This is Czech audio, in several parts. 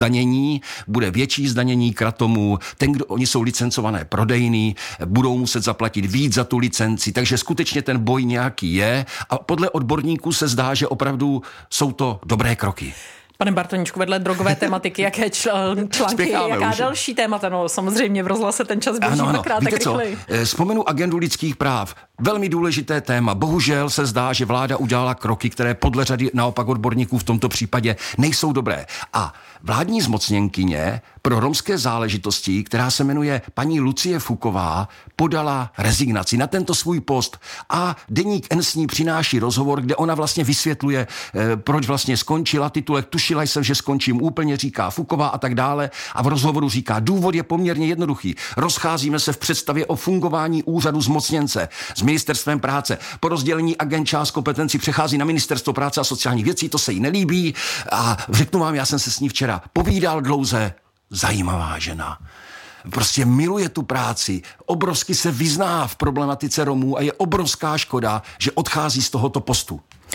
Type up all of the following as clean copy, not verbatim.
zdanění, bude větší zdanění kratomů, oni jsou licencované prodejny, budou muset zaplatit víc za tu licenci, takže skutečně ten boj nějaký je a podle odborníků se zdá, že opravdu jsou to dobré kroky. Pane Bartoníčku, vedle drogové tematiky, jaké články, jaká další témata? No samozřejmě v rozhlase ten čas běží dvakrát tak rychleji. Vzpomenu agendu lidských práv. Velmi důležité téma. Bohužel se zdá, že vláda udělala kroky, které podle řady naopak odborníků v tomto případě nejsou dobré. A vládní zmocněnkyně pro romské záležitosti, která se jmenuje paní Lucie Fuková, podala rezignaci na tento svůj post a deník N s ní přináší rozhovor, kde ona vlastně vysvětluje, proč vlastně skončila. Titulek tušila jsem, že skončím úplně, říká Fuková a tak dále. A v rozhovoru říká, důvod je poměrně jednoduchý. Rozcházíme se v představě o fungování úřadu zmocněnce s ministerstvem práce. Po rozdělení agend část kompetencí přechází na ministerstvo práce a sociálních věcí, to se jí nelíbí. A řeknu vám, já jsem se s ní včera povídal dlouze. Zajímavá žena. Prostě miluje tu práci, obrovsky se vyzná v problematice Romů a je obrovská škoda, že odchází z tohoto postu.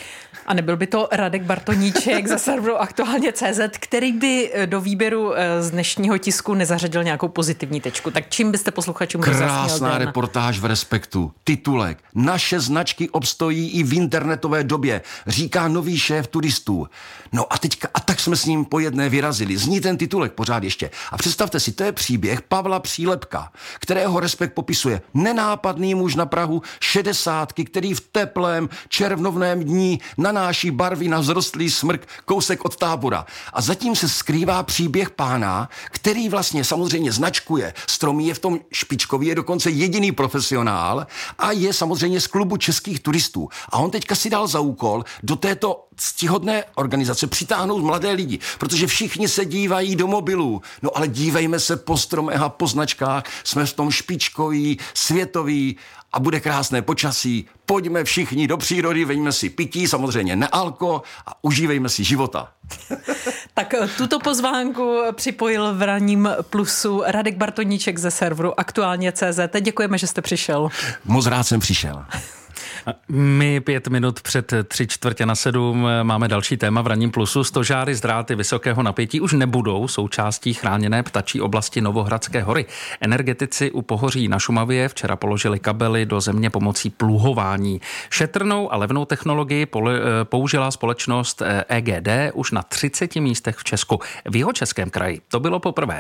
A nebyl by to Radek Bartoníček ze serveru Aktuálně.cz, který by do výběru z dnešního tisku nezařadil nějakou pozitivní tečku. Tak čím byste posluchačům rozjasnil? Krásná reportáž v Respektu. Titulek. Naše značky obstojí i v internetové době, říká nový šéf turistů. No a teďka, a tak jsme s ním po jedné vyrazili. Zní ten titulek pořád ještě. A představte si, to je příběh Pavla Přílepka, kterého Respekt popisuje. Nenápadný muž na prahu 60, který v teplém červnovném dní nanáší barvy na vzrostlý smrk kousek od Tábora. A zatím se skrývá příběh pána, který vlastně samozřejmě značkuje stromy, je v tom špičkový, je dokonce jediný profesionál a je samozřejmě z klubu českých turistů. A on teďka si dal za úkol do této ctihodné organizace přitáhnout mladé lidi, protože všichni se dívají do mobilů. No ale dívejme se po stromech a po značkách, jsme v tom špičkový, světový a bude krásné počasí. Pojďme všichni do přírody, veďme si pití, samozřejmě nealko a užívejme si života. Tak tuto pozvánku připojil v Ranním Plusu Radek Bartoníček ze serveru Aktuálně.cz. Děkujeme, že jste přišel. Moc rád jsem přišel. My 5 minut před 6:45 máme další téma v Ranním Plusu. Stožáry z dráty vysokého napětí už nebudou součástí chráněné ptačí oblasti Novohradské hory. Energetici u Pohoří na Šumavě včera položili kabely do země pomocí pluhování. Šetrnou a levnou technologii použila společnost EGD už na 30 místech v Česku. V Jihočeském kraji to bylo poprvé.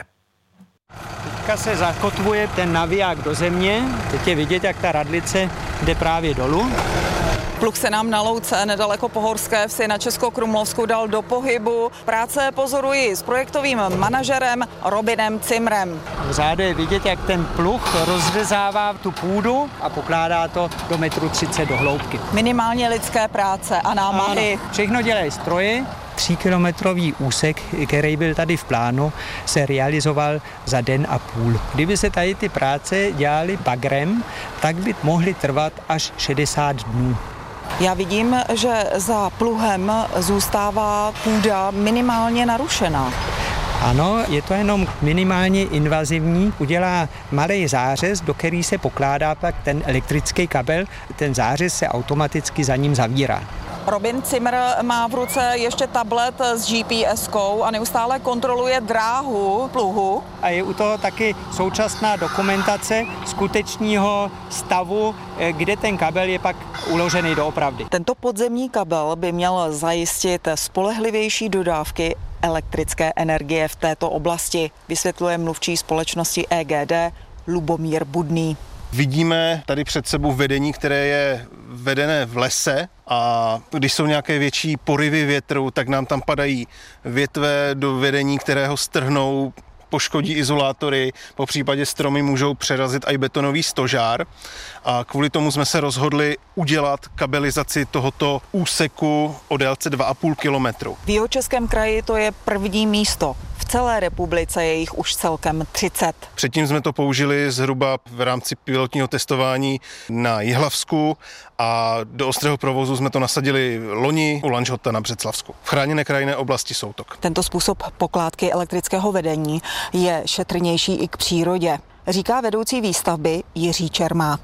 Teďka se zakotvuje ten naviják do země, teď je vidět, jak ta radlice jde právě dolů. Pluh se nám na louce nedaleko Pohorské vsi na Českokrumlovsku dal do pohybu. Práce pozoruji s projektovým manažerem Robinem Cimrem. Vzadu je vidět, jak ten pluh rozřezává tu půdu a pokládá to do 1,30 m do hloubky. Minimálně lidské práce a námahy. Ano, všechno dělají stroje. 3kilometrový úsek, který byl tady v plánu, se realizoval za den a půl. Kdyby se tady ty práce dělaly bagrem, tak by mohly trvat až 60 dnů. Já vidím, že za pluhem zůstává půda minimálně narušená. Ano, je to jenom minimálně invazivní, udělá malý zářez, do který se pokládá pak ten elektrický kabel, ten zářez se automaticky za ním zavírá. Robin Cimr má v ruce ještě tablet s GPS-kou a neustále kontroluje dráhu pluhu. A je u toho taky současná dokumentace skutečného stavu, kde ten kabel je pak uložený doopravdy. Tento podzemní kabel by měl zajistit spolehlivější dodávky elektrické energie v této oblasti, vysvětluje mluvčí společnosti EGD Lubomír Budný. Vidíme tady před sebou vedení, které je vedené v lese a když jsou nějaké větší poryvy větru, tak nám tam padají větve do vedení, které ho strhnou, poškodí izolátory, po případě stromy můžou přerazit i betonový stožár a kvůli tomu jsme se rozhodli udělat kabelizaci tohoto úseku o délce 2,5 kilometru. V Jihočeském kraji to je první místo. V celé republice je jich už celkem 30. Předtím jsme to použili zhruba v rámci pilotního testování na Jihlavsku a do ostrého provozu jsme to nasadili loni u Lanžhota na Břeclavsku. V chráněné krajinné oblasti Soutok. Tento způsob pokládky elektrického vedení je šetrnější i k přírodě, říká vedoucí výstavby Jiří Čermák.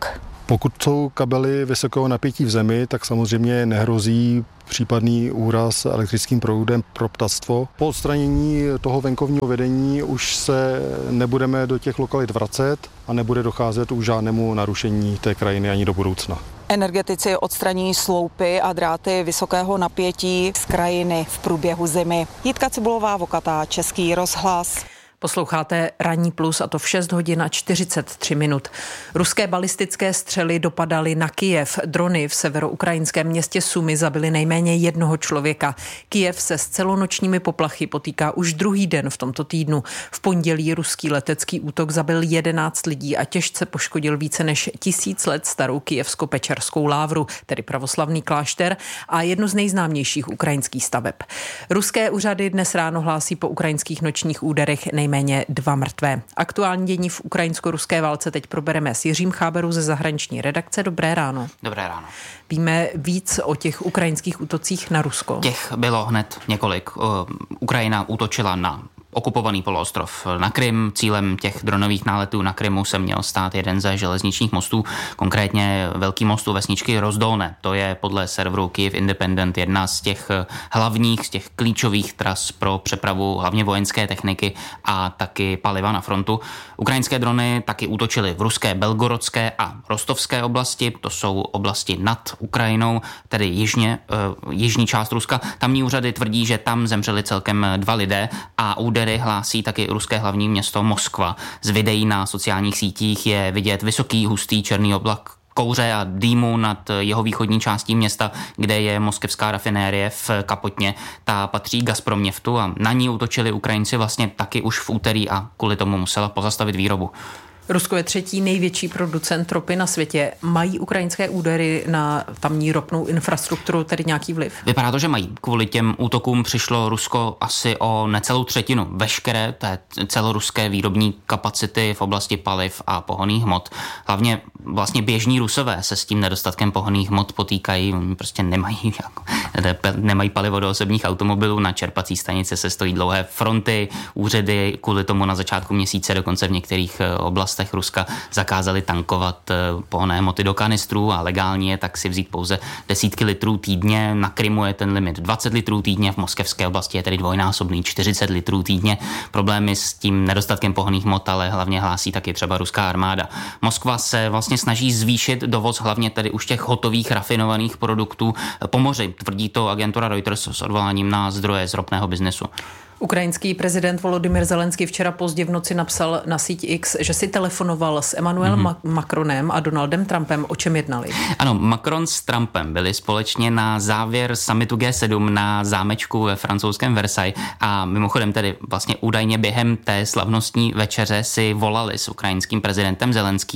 Pokud jsou kabely vysokého napětí v zemi, tak samozřejmě nehrozí případný úraz elektrickým proudem pro ptactvo. Po odstranění toho venkovního vedení už se nebudeme do těch lokalit vracet a nebude docházet už žádnému narušení té krajiny ani do budoucna. Energetici odstraní sloupy a dráty vysokého napětí z krajiny v průběhu zimy. Jitka Cibulová, Vokatá, Český rozhlas. Posloucháte Ranní plus a to v 6 hodin a 43 minut. Ruské balistické střely dopadaly na Kyjev. Drony v severoukrajinském městě Sumy zabily nejméně jednoho člověka. Kyjev se s celonočními poplachy potýká už druhý den v tomto týdnu. V pondělí ruský letecký útok zabil 11 lidí a těžce poškodil více než 1000 let starou Kyjevsko-Pečerskou lávru, tedy pravoslavný klášter a jednu z nejznámějších ukrajinských staveb. Ruské úřady dnes ráno hlásí po ukrajinských nočních úderech nejméně 2 mrtvé. Aktuální dění v ukrajinsko-ruské válce teď probereme s Jiřím Cháberou ze zahraniční redakce. Dobré ráno. Dobré ráno. Víme víc o těch ukrajinských útocích na Rusko? Těch bylo hned několik. Ukrajina útočila na okupovaný poloostrov na Krym. Cílem těch dronových náletů na Krymu se měl stát jeden ze železničních mostů, konkrétně velký most u vesničky Rozdolné. To je podle serveru Kyiv Independent jedna z těch hlavních, z těch klíčových tras pro přepravu hlavně vojenské techniky a taky paliva na frontu. Ukrajinské drony taky útočily v ruské Belgorodské a Rostovské oblasti. To jsou oblasti nad Ukrajinou, tedy jižní část Ruska. Tamní úřady tvrdí, že tam zemřeli celkem 2 lidé a údery hlásí taky ruské hlavní město Moskva. Z videí na sociálních sítích je vidět vysoký, hustý černý oblak kouře a dýmu nad jeho východní částí města, kde je moskevská rafinérie v Kapotně. Ta patří Gazpromneftu a na ní útočili Ukrajinci vlastně taky už v úterý a kvůli tomu musela pozastavit výrobu. Rusko je 3. největší producent ropy na světě. Mají ukrajinské údery na tamní ropnou infrastrukturu tedy nějaký vliv? Vypadá to, že mají. Kvůli těm útokům přišlo Rusko asi o necelou třetinu veškeré té celoruské výrobní kapacity v oblasti paliv a pohonných hmot. Hlavně vlastně běžní Rusové se s tím nedostatkem pohonných hmot potýkají. Oni prostě nemají palivo do osobních automobilů, na čerpací stanice se stojí dlouhé fronty, úřady kvůli tomu na začátku měsíce dokonce v některých oblastech Ruska zakázali tankovat pohonné hmoty do kanistrů a legálně je tak si vzít pouze desítky litrů týdně. Na Krymu je ten limit 20 litrů týdně, v moskevské oblasti je tedy dvojnásobný 40 litrů týdně. Problémy s tím nedostatkem pohonných hmot ale hlavně hlásí taky třeba ruská armáda. Moskva se vlastně snaží zvýšit dovoz hlavně tedy už těch hotových rafinovaných produktů po moři. Tvrdí to agentura Reuters s odvoláním na zdroje z ropného biznesu. Ukrajinský prezident Volodymyr Zelenský včera pozdě v noci napsal na síť X, že si telefonoval s Emmanuelem Macronem a Donaldem Trumpem. O čem jednali? Ano, Macron s Trumpem byli společně na závěr summitu G7 na zámečku ve francouzském Versailles a mimochodem tedy vlastně údajně během té slavnostní večeře si volali s ukrajinským prezidentem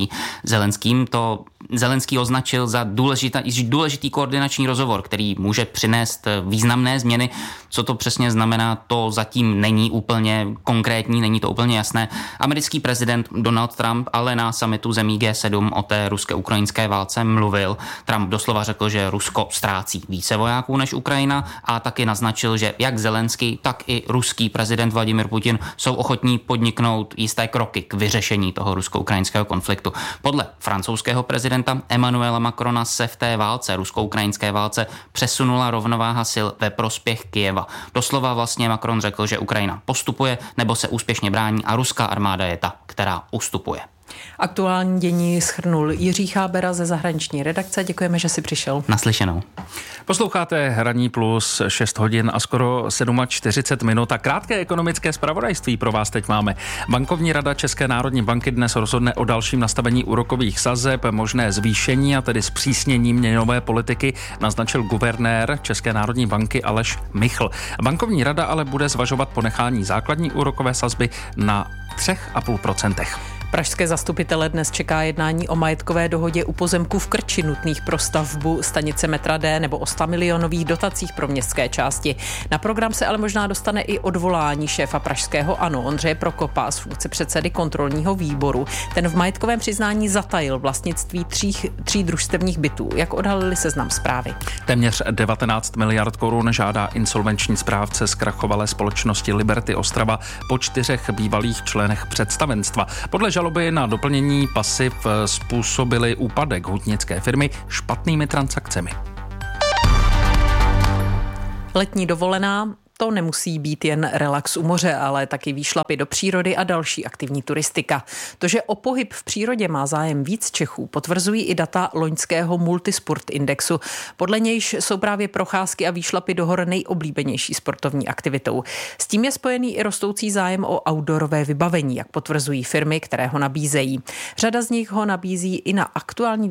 Zelenský označil za důležitý koordinační rozhovor, který může přinést významné změny. Co to přesně znamená, to zatím není úplně konkrétní, není to úplně jasné. Americký prezident Donald Trump ale na summitu zemí G7 o té ruské-ukrajinské válce mluvil. Trump doslova řekl, že Rusko ztrácí více vojáků než Ukrajina a taky naznačil, že jak Zelenský, tak i ruský prezident Vladimir Putin jsou ochotní podniknout jisté kroky k vyřešení toho rusko-ukrajinského konfliktu. Podle francouzského prezidenta Emmanuela Macrona se v té válce, rusko-ukrajinské válce, přesunula rovnováha sil ve prospěch Kyjeva. Doslova vlastně Macron řekl, že Ukrajina postupuje nebo se úspěšně brání a ruská armáda je ta, která ustupuje. Aktuální dění shrnul Jiří Chábera ze zahraniční redakce. Děkujeme, že jsi přišel. Naslyšenou. Posloucháte Ranní plus 6 hodin a skoro 47 minut a krátké ekonomické zpravodajství pro vás teď máme. Bankovní rada České národní banky dnes rozhodne o dalším nastavení úrokových sazeb, možné zvýšení a tedy zpřísnění měnové politiky, naznačil guvernér České národní banky Aleš Michl. Bankovní rada ale bude zvažovat ponechání základní úrokové sazby na 3,5%. Pražské zastupitele dnes čeká jednání o majetkové dohodě u pozemků v Krči nutných pro stavbu stanice metra D nebo o 100 milionových dotacích pro městské části. Na program se ale možná dostane i odvolání šéfa pražského ANO Ondřeje Prokopa z funkce předsedy kontrolního výboru. Ten v majetkovém přiznání zatajil vlastnictví tří družstevních bytů, jak odhalili Seznam Zprávy. Téměř 19 miliard korun žádá insolvenční správce zkrachovalé společnosti Liberty Ostrava po 4 bývalých členech představenstva. Podle žaloby žaloby na doplnění pasiv způsobily úpadek hutnické firmy špatnými transakcemi. Letní dovolená, to nemusí být jen relax u moře, ale taky výšlapy do přírody a další aktivní turistika. To, že o pohyb v přírodě má zájem víc Čechů, potvrzují i data loňského Multisport indexu. Podle nějž jsou právě procházky a výšlapy do hor nejoblíbenější sportovní aktivitou. S tím je spojený i rostoucí zájem o outdoorové vybavení, jak potvrzují firmy, které ho nabízejí. Řada z nich ho nabízí i na aktuální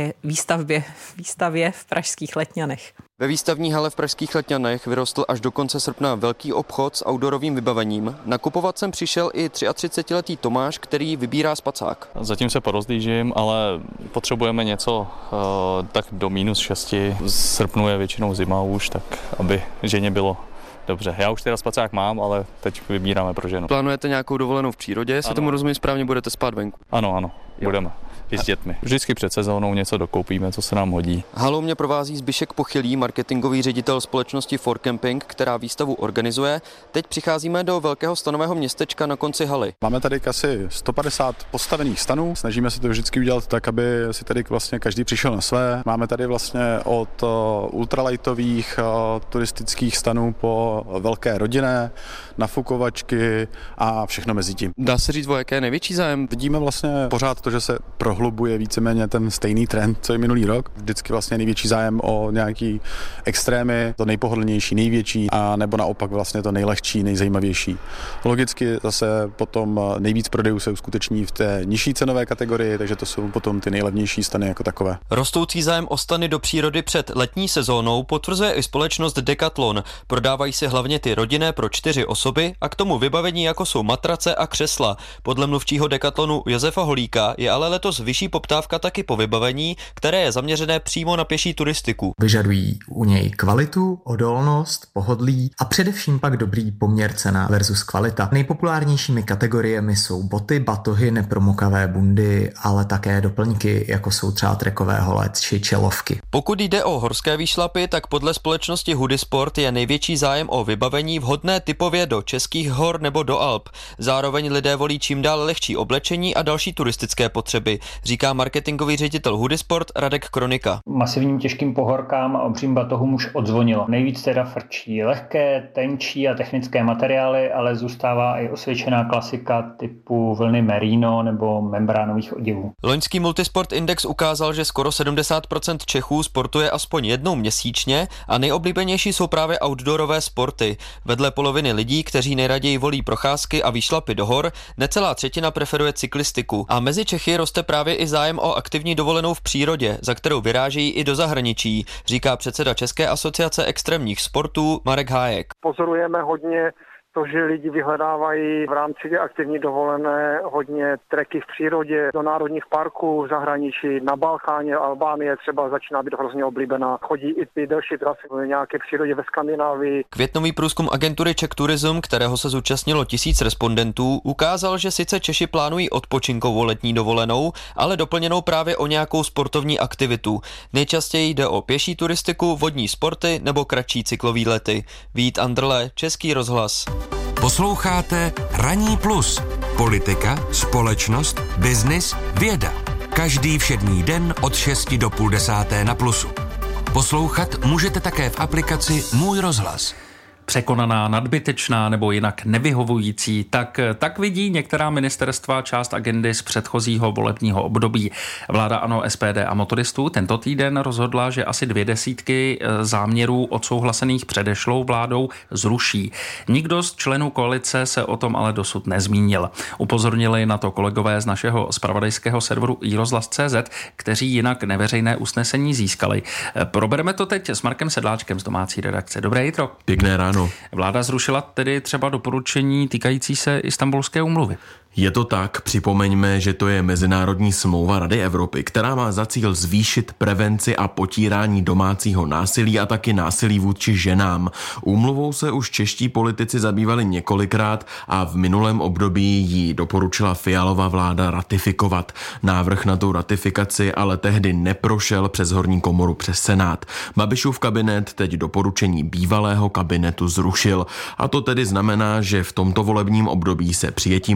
výstavě v pražských Letňanech. Ve výstavní hale v pražských Letňanech vyrostl až do konce srpna velký obchod s outdoorovým vybavením. Nakupovat sem přišel i 33letý Tomáš, který vybírá spacák. Zatím se porozdýžím, ale potřebujeme něco tak do -6. V srpnu je většinou zima už, tak aby ženě bylo dobře. Já už teda spacák mám, ale teď vybíráme pro ženu. Plánujete nějakou dovolenou v přírodě? Se tomu rozumím správně, budete spát venku? Ano, budeme. I s dětmi. Vždycky před sezónou něco dokoupíme, co se nám hodí. Halou mě provází Zbyšek Pochylý, marketingový ředitel společnosti For Camping, která výstavu organizuje. Teď přicházíme do velkého stanového městečka na konci haly. Máme tady asi 150 postavených stanů. Snažíme se to vždycky udělat tak, aby si tady vlastně každý přišel na své. Máme tady vlastně od ultralightových turistických stanů po velké rodinné, nafukovačky a všechno mezi tím. Dá se říct, o jaké je největší zájem? Vidíme vlastně pořád to, že se prohlubuje víceméně ten stejný trend, co je minulý rok. Vždycky vlastně největší zájem o nějaký extrémy, to nejpohodlnější, největší, a nebo naopak vlastně to nejlehčí, nejzajímavější. Logicky zase potom nejvíc prodejů se uskuteční v té nižší cenové kategorii, takže to jsou potom ty nejlevnější stany jako takové. Rostoucí zájem o stany do přírody před letní sezónou potvrzuje i společnost Decathlon. Prodávají se hlavně ty rodinné pro 4 osoby a k tomu vybavení jako jsou matrace a křesla. Podle mluvčího Decathlonu Josefa Holíka je ale letos vyšší poptávka taky po vybavení, které je zaměřené přímo na pěší turistiku. Vyžadují u něj kvalitu, odolnost, pohodlí a především pak dobrý poměr cena versus kvalita. Nejpopulárnějšími kategoriemi jsou boty, batohy, nepromokavé bundy, ale také doplňky, jako jsou třeba trekové hole či čelovky. Pokud jde o horské výšlapy, tak podle společnosti Hudisport je největší zájem o vybavení vhodné typově do českých hor nebo do Alp. Zároveň lidé volí čím dál lehčí oblečení a další turistické potřeby, říká marketingový ředitel Hudisport Radek Kronika. Masivním těžkým pohorkám a obřím batohům už odzvonilo. Nejvíc teda frčí lehké, tenčí a technické materiály, ale zůstává i osvědčená klasika typu vlny merino nebo membránových oděvů. Loňský Multisport index ukázal, že skoro 70% Čechů sportuje aspoň jednou měsíčně a nejoblíbenější jsou právě outdoorové sporty. Vedle poloviny lidí, kteří nejraději volí procházky a výšlapy do hor, necelá třetina preferuje cyklistiku. A mezi Čechy roste právě i zájem o aktivní dovolenou v přírodě, za kterou vyrážejí i do zahraničí, říká předseda České asociace extrémních sportů Marek Hájek. Pozorujeme hodně to, že lidi vyhledávají v rámci aktivní dovolené hodně treky v přírodě, do národních parků v zahraničí, na Balkáně, Albánie třeba začíná být hrozně oblíbená. Chodí i ty delší trasy v nějaké přírodě ve Skandinávii. Květnový průzkum agentury Czech Tourism, kterého se zúčastnilo 1000 respondentů, ukázal, že sice Češi plánují odpočinkovou letní dovolenou, ale doplněnou právě o nějakou sportovní aktivitu. Nejčastěji jde o pěší turistiku, vodní sporty nebo kratší cyklový lety. Vít Andrle, Český rozhlas. Posloucháte Ranní plus. Politika, společnost, biznis, věda. Každý všední den od 6 do 9:30 na Plusu. Poslouchat můžete také v aplikaci Můj rozhlas. Překonaná, nadbytečná nebo jinak nevyhovující, tak vidí některá ministerstva část agendy z předchozího volebního období. Vláda ANO, SPD a motoristů tento týden rozhodla, že asi 20 záměrů odsouhlasených předešlou vládou zruší. Nikdo z členů koalice se o tom ale dosud nezmínil. Upozornili na to kolegové z našeho zpravodajského serveru iRozhlas.cz, kteří jinak neveřejné usnesení získali. Probereme to teď s Markem Sedláčkem z domácí redakce. Dobré jitro. Pěkné ráno. Vláda zrušila tedy třeba doporučení týkající se Istanbulské úmluvy. Je to tak, připomeňme, že to je mezinárodní smlouva Rady Evropy, která má za cíl zvýšit prevenci a potírání domácího násilí a taky násilí vůči ženám. Úmluvou se už čeští politici zabývali několikrát a v minulém období ji doporučila Fialova vláda ratifikovat. Návrh na tu ratifikaci ale tehdy neprošel přes horní komoru přes Senát. Babišův kabinet teď doporučení bývalého kabinetu zrušil. A to tedy znamená, že v tomto volebním období se přijetím úmluvy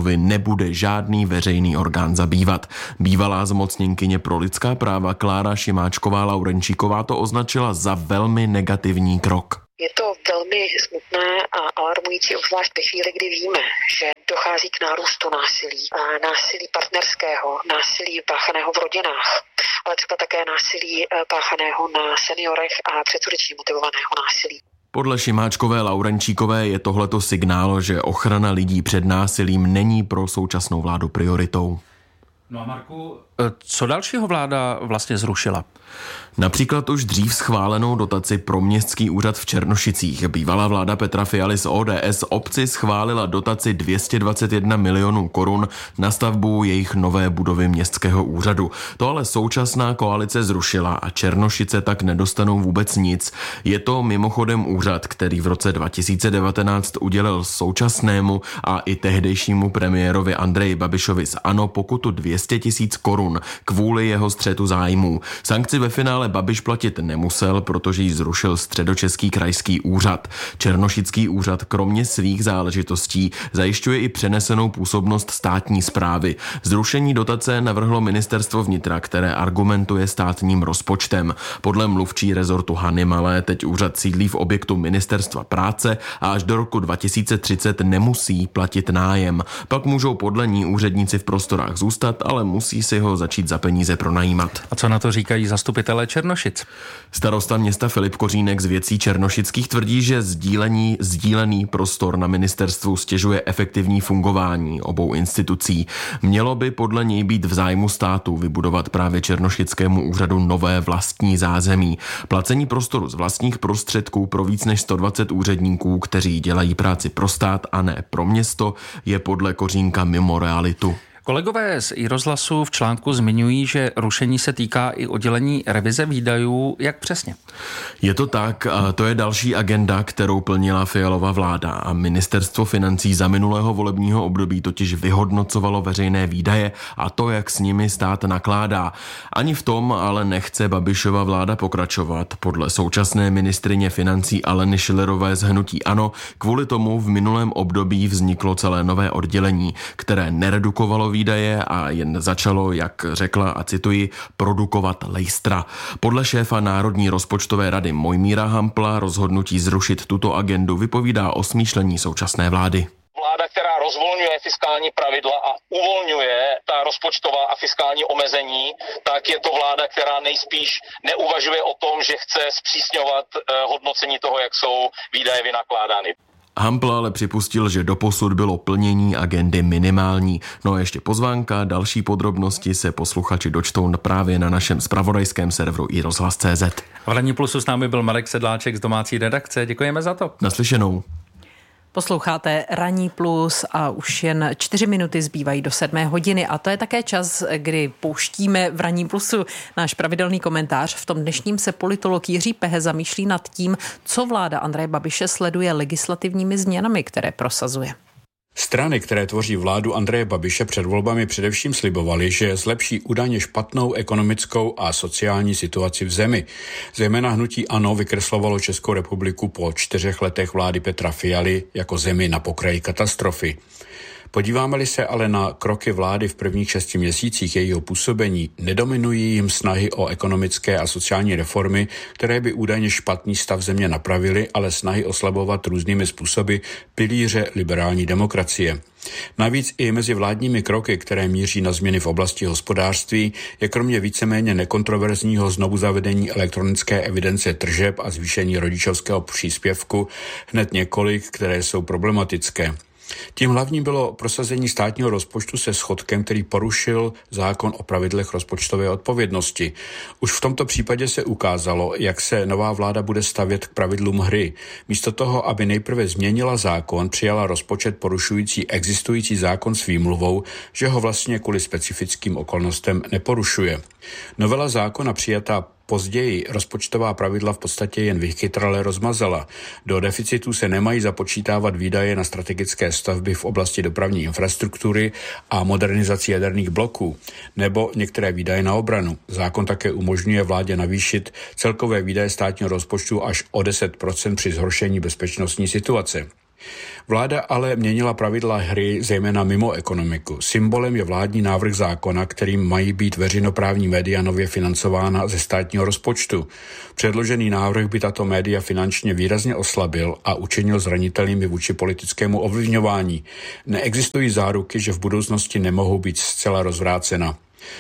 budovy nebude žádný veřejný orgán zabývat. Bývalá zmocněnkyně pro lidská práva Klára Šimáčková-Laurenčíková to označila za velmi negativní krok. Je to velmi smutné a alarmující, obzvlášť ve chvíli, kdy víme, že dochází k nárůstu násilí partnerského, násilí páchaného v rodinách, ale třeba také násilí páchaného na seniorech a předsudečně motivovaného násilí. Podle Šimáčkové-Laurenčíkové je tohleto signál, že ochrana lidí před násilím není pro současnou vládu prioritou. No a Marku, co dalšího vláda vlastně zrušila? Například už dřív schválenou dotaci pro městský úřad v Černošicích. Bývalá vláda Petra Fialy z ODS obci schválila dotaci 221 milionů korun na stavbu jejich nové budovy městského úřadu. To ale současná koalice zrušila a Černošice tak nedostanou vůbec nic. Je to mimochodem úřad, který v roce 2019 udělil současnému a i tehdejšímu premiérovi Andreji Babišovi z ANO pokutu 200 000 korun kvůli jeho střetu zájmů. Sankci ve finále Babiš platit nemusel, protože ji zrušil Středočeský krajský úřad. Černošický úřad kromě svých záležitostí zajišťuje i přenesenou působnost státní správy. Zrušení dotace navrhlo ministerstvo vnitra, které argumentuje státním rozpočtem. Podle mluvčí rezortu Hany Malé teď úřad sídlí v objektu ministerstva práce a až do roku 2030 nemusí platit nájem. Pak můžou podle ní úředníci v prostorách zůstat, ale musí si ho začít za peníze pronajímat. A co na to říkají zastupitelé Černošic? Starosta města Filip Kořínek z Věcí černošických tvrdí, že sdílený prostor na ministerstvu stěžuje efektivní fungování obou institucí. Mělo by podle něj být v zájmu státu vybudovat právě černošickému úřadu nové vlastní zázemí. Placení prostoru z vlastních prostředků pro víc než 120 úředníků, kteří dělají práci pro stát a ne pro město, je podle Kořínka mimo realitu. Kolegové z iRozhlasu v článku zmiňují, že rušení se týká i oddělení revize výdajů. Jak přesně? Je to tak, a to je další agenda, kterou plnila Fialova vláda a ministerstvo financí za minulého volebního období totiž vyhodnocovalo veřejné výdaje a to, jak s nimi stát nakládá. Ani v tom ale nechce Babišova vláda pokračovat. Podle současné ministryně financí Aleny Schillerové z hnutí ANO kvůli tomu v minulém období vzniklo celé nové oddělení, které neredukovalo výdaje a jen začalo, jak řekla a cituji, produkovat lejstra. Podle šéfa Národní rozpočtové rady Mojmíra Hampla rozhodnutí zrušit tuto agendu vypovídá o smýšlení současné vlády. Vláda, která rozvolňuje fiskální pravidla a uvolňuje ta rozpočtová a fiskální omezení, tak je to vláda, která nejspíš neuvažuje o tom, že chce zpřísňovat hodnocení toho, jak jsou výdaje vynakládány. Hampl ale připustil, že doposud bylo plnění agendy minimální. No a ještě pozvánka, další podrobnosti se posluchači dočtou právě na našem zpravodajském serveru iRozhlas.cz. V Ranní plusu s námi byl Marek Sedláček z domácí redakce. Děkujeme za to. Naslyšenou. Posloucháte Ranní plus a už jen 4 minuty zbývají do 7 hodiny a to je také čas, kdy pouštíme v Ranní plusu náš pravidelný komentář. V tom dnešním se politolog Jiří Pehe zamýšlí nad tím, co vláda Andreje Babiše sleduje legislativními změnami, které prosazuje. Strany, které tvoří vládu Andreje Babiše, před volbami především slibovaly, že zlepší údajně špatnou ekonomickou a sociální situaci v zemi. Zejména hnutí ANO vykreslovalo Českou republiku po 4 letech vlády Petra Fialy jako zemi na pokraji katastrofy. Podíváme-li se ale na kroky vlády v prvních 6 měsících jejího působení, nedominují jim snahy o ekonomické a sociální reformy, které by údajně špatný stav země napravily, ale snahy oslabovat různými způsoby pilíře liberální demokracie. Navíc i mezi vládními kroky, které míří na změny v oblasti hospodářství, je kromě víceméně nekontroverzního znovuzavedení elektronické evidence tržeb a zvýšení rodičovského příspěvku hned několik, které jsou problematické. Tím hlavním bylo prosazení státního rozpočtu se schodkem, který porušil zákon o pravidlech rozpočtové odpovědnosti. Už v tomto případě se ukázalo, jak se nová vláda bude stavět k pravidlům hry. Místo toho, aby nejprve změnila zákon, přijala rozpočet porušující existující zákon s výmluvou, že ho vlastně kvůli specifickým okolnostem neporušuje. Novela zákona přijatá později rozpočtová pravidla v podstatě jen vychytrale rozmazala. Do deficitu se nemají započítávat výdaje na strategické stavby v oblasti dopravní infrastruktury a modernizaci jaderných bloků, nebo některé výdaje na obranu. Zákon také umožňuje vládě navýšit celkové výdaje státního rozpočtu až o 10% při zhoršení bezpečnostní situace. Vláda ale měnila pravidla hry zejména mimo ekonomiku. Symbolem je vládní návrh zákona, kterým mají být veřejnoprávní média nově financována ze státního rozpočtu. Předložený návrh by tato média finančně výrazně oslabil a učinil zranitelnými vůči politickému ovlivňování. Neexistují záruky, že v budoucnosti nemohou být zcela rozvrácena.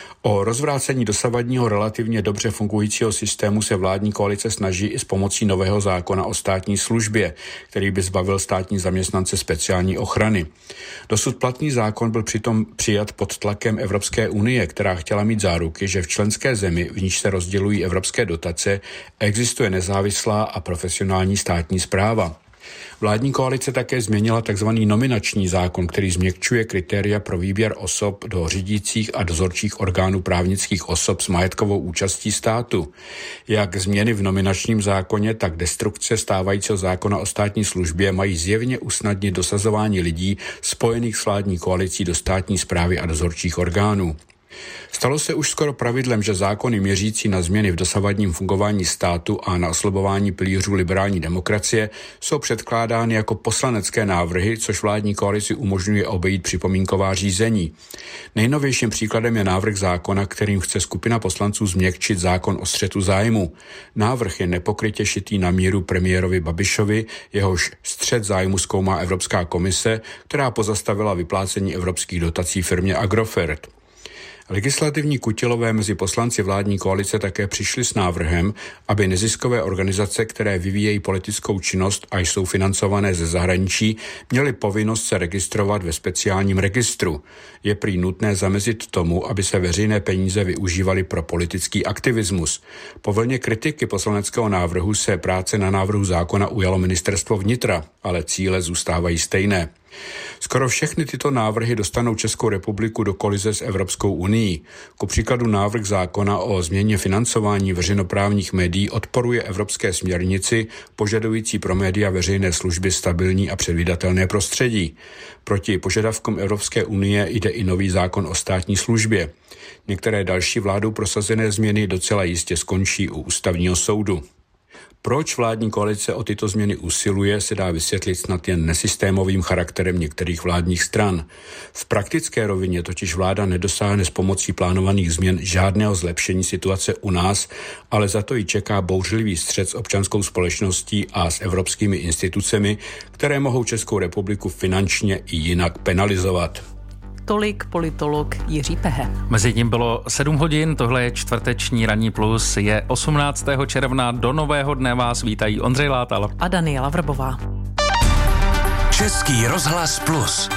O rozvrácení dosavadního relativně dobře fungujícího systému se vládní koalice snaží i s pomocí nového zákona o státní službě, který by zbavil státní zaměstnance speciální ochrany. Dosud platný zákon byl přitom přijat pod tlakem Evropské unie, která chtěla mít záruky, že v členské zemi, v níž se rozdělují evropské dotace, existuje nezávislá a profesionální státní správa. Vládní koalice také změnila tzv. Nominační zákon, který změkčuje kritéria pro výběr osob do řídících a dozorčích orgánů právnických osob s majetkovou účastí státu. Jak změny v nominačním zákoně, tak destrukce stávajícího zákona o státní službě mají zjevně usnadnit dosazování lidí spojených s vládní koalicí do státní správy a dozorčích orgánů. Stalo se už skoro pravidlem, že zákony měřící na změny v dosavadním fungování státu a na oslabování pilířů liberální demokracie jsou předkládány jako poslanecké návrhy, což vládní koalici umožňuje obejít připomínková řízení. Nejnovějším příkladem je návrh zákona, kterým chce skupina poslanců změkčit zákon o střetu zájmu. Návrh je nepokrytě šitý na míru premiérovi Babišovi, jehož střet zájmu zkoumá Evropská komise, která pozastavila vyplácení evropských dotací firmě Agrofert. Legislativní kutilové mezi poslanci vládní koalice také přišli s návrhem, aby neziskové organizace, které vyvíjejí politickou činnost a jsou financované ze zahraničí, měly povinnost se registrovat ve speciálním registru. Je prý nutné zamezit tomu, aby se veřejné peníze využívaly pro politický aktivismus. Po vlně kritiky poslaneckého návrhu se práce na návrhu zákona ujalo ministerstvo vnitra, ale cíle zůstávají stejné. Skoro všechny tyto návrhy dostanou Českou republiku do kolize s Evropskou unií. Ku příkladu návrh zákona o změně financování veřejnoprávních médií odporuje evropské směrnici požadující pro média veřejné služby stabilní a předvídatelné prostředí. Proti požadavkům Evropské unie jde i nový zákon o státní službě. Některé další vládou prosazené změny docela jistě skončí u ústavního soudu. Proč vládní koalice o tyto změny usiluje, se dá vysvětlit snad jen nesystémovým charakterem některých vládních stran. V praktické rovině totiž vláda nedosáhne s pomocí plánovaných změn žádného zlepšení situace u nás, ale za to ji čeká bouřlivý střet s občanskou společností a s evropskými institucemi, které mohou Českou republiku finančně i jinak penalizovat. Tolik politolog Jiří Pehe. Mezi tím bylo 7 hodin, tohle je čtvrteční Ranní plus, je 18. června, do nového dne vás vítají Ondřej Látal a Daniela Vrbová. Český rozhlas plus.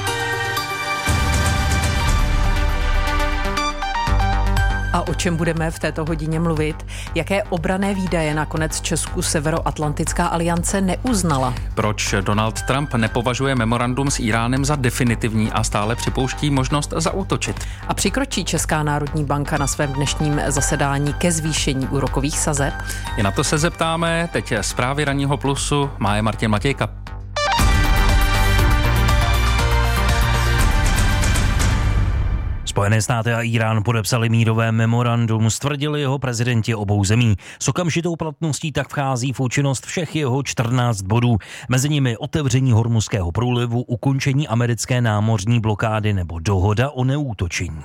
A o čem budeme v této hodině mluvit? Jaké obranné výdaje nakonec Česku Severoatlantická aliance neuznala? Proč Donald Trump nepovažuje memorandum s Íránem za definitivní a stále připouští možnost zaútočit? A přikročí Česká národní banka na svém dnešním zasedání ke zvýšení úrokových sazeb? I na to se zeptáme. Teď zprávy Ranního plusu má je Martin Matějka. Spojené státy a Irán podepsali mírové memorandum, stvrdili jeho prezidenti obou zemí. S okamžitou platností tak vchází v účinnost všech jeho 14 bodů. Mezi nimi otevření Hormuzského průlivu, ukončení americké námořní blokády nebo dohoda o neútočení.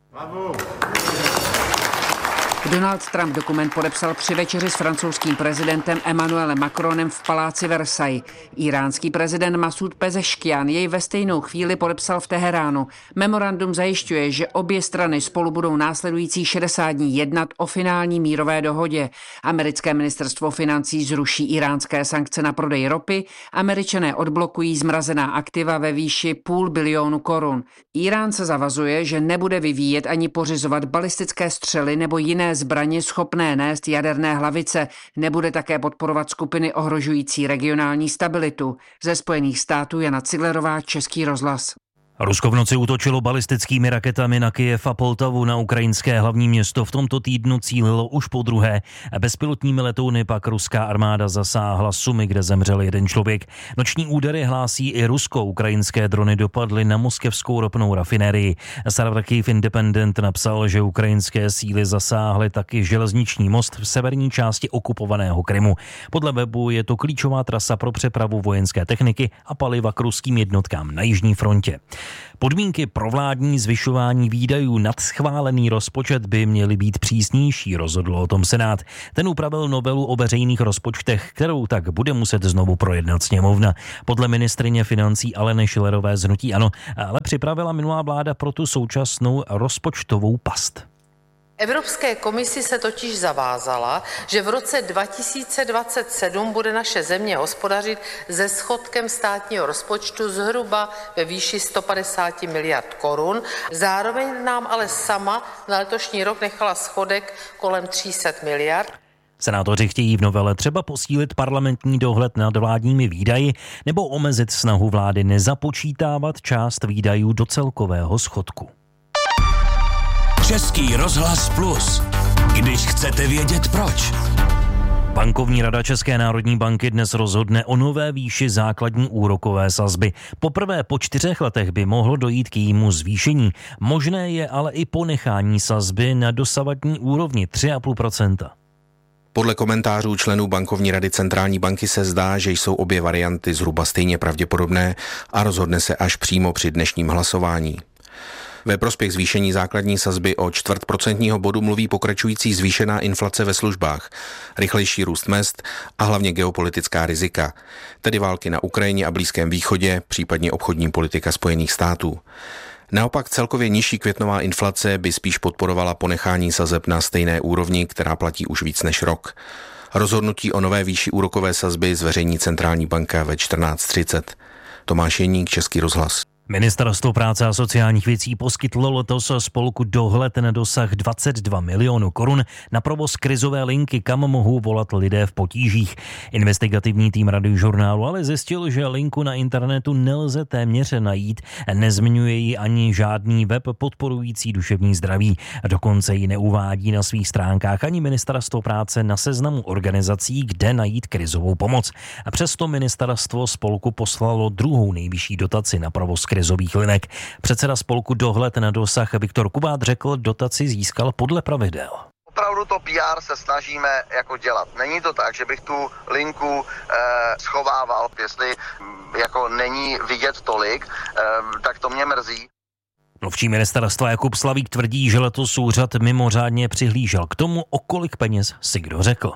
Donald Trump dokument podepsal při večeři s francouzským prezidentem Emmanuelem Macronem v paláci Versailles. Iránský prezident Masud Pezeškian jej ve stejnou chvíli podepsal v Teheránu. Memorandum zajišťuje, že obě strany spolu budou následující 60 dní jednat o finální mírové dohodě. Americké ministerstvo financí zruší iránské sankce na prodej ropy, Američané odblokují zmrazená aktiva ve výši $500 milionu korun. Irán se zavazuje, že nebude vyvíjet ani pořizovat balistické střely nebo jiné zbraně schopné nést jaderné hlavice, nebude také podporovat skupiny ohrožující regionální stabilitu. Ze Spojených států Jana Ciglerová, Český rozhlas. Rusko v noci útočilo balistickými raketami na Kyjev a Poltavu, na ukrajinské hlavní město. V tomto týdnu cílilo už po druhé. Bezpilotními letouny pak ruská armáda zasáhla Sumy, kde zemřel jeden člověk. Noční údery hlásí i rusko-ukrajinské drony dopadly na moskevskou ropnou rafinérii. Server Kyiv Independent napsal, že ukrajinské síly zasáhly taky železniční most v severní části okupovaného Krymu. Podle webu je to klíčová trasa pro přepravu vojenské techniky a paliva k ruským jednotkám na jižní frontě. Podmínky pro vládní zvyšování výdajů nad schválený rozpočet by měly být přísnější, rozhodl o tom Senát. Ten upravil novelu o veřejných rozpočtech, kterou tak bude muset znovu projednat sněmovna. Podle ministryně financí Aleny Schillerové z hnutí ANO ale připravila minulá vláda pro tu současnou rozpočtovou past. Evropské komisi se totiž zavázala, že v roce 2027 bude naše země hospodařit se schodkem státního rozpočtu zhruba ve výši 150 miliard korun. Zároveň nám ale sama na letošní rok nechala schodek kolem 300 miliard. Senátoři chtějí v novele třeba posílit parlamentní dohled nad vládními výdaji nebo omezit snahu vlády nezapočítávat část výdajů do celkového schodku. Český rozhlas Plus. Když chcete vědět proč. Bankovní rada České národní banky dnes rozhodne o nové výši základní úrokové sazby. Poprvé po 4 letech by mohlo dojít k jejímu zvýšení. Možné je ale i ponechání sazby na dosavadní úrovni 3,5%. Podle komentářů členů bankovní rady centrální banky se zdá, že jsou obě varianty zhruba stejně pravděpodobné a rozhodne se až přímo při dnešním hlasování. Ve prospěch zvýšení základní sazby o 0,25% bodu mluví pokračující zvýšená inflace ve službách, rychlejší růst mezd a hlavně geopolitická rizika, tedy války na Ukrajině a Blízkém východě, případně obchodní politika Spojených států. Naopak celkově nižší květnová inflace by spíš podporovala ponechání sazeb na stejné úrovni, která platí už víc než rok. Rozhodnutí o nové výši úrokové sazby zveřejní centrální banka ve 14:30. Tomáš Jeník, Český rozhlas. Ministerstvo práce a sociálních věcí poskytlo letos spolku Dohled na dosah 22 milionů korun na provoz krizové linky, kam mohou volat lidé v potížích. Investigativní tým Radiožurnálu ale zjistil, že linku na internetu nelze téměř najít, nezmiňuje ji ani žádný web podporující duševní zdraví. Dokonce ji neuvádí na svých stránkách ani Ministerstvo práce na seznamu organizací, kde najít krizovou pomoc. A přesto ministerstvo spolku poslalo druhou nejvyšší dotaci na provoz krizových linek. Předseda spolku Dohled na dosah Viktor Kubát řekl, dotaci získal podle pravidel. Opravdu to PR se snažíme jako dělat. Není to tak, že bych tu linku schovával, jestli jako není vidět tolik, tak to mě mrzí. Mluvčí ministerstva Jakub Slavík tvrdí, že letos úřad mimořádně přihlížel k tomu, o kolik peněz si kdo řekl.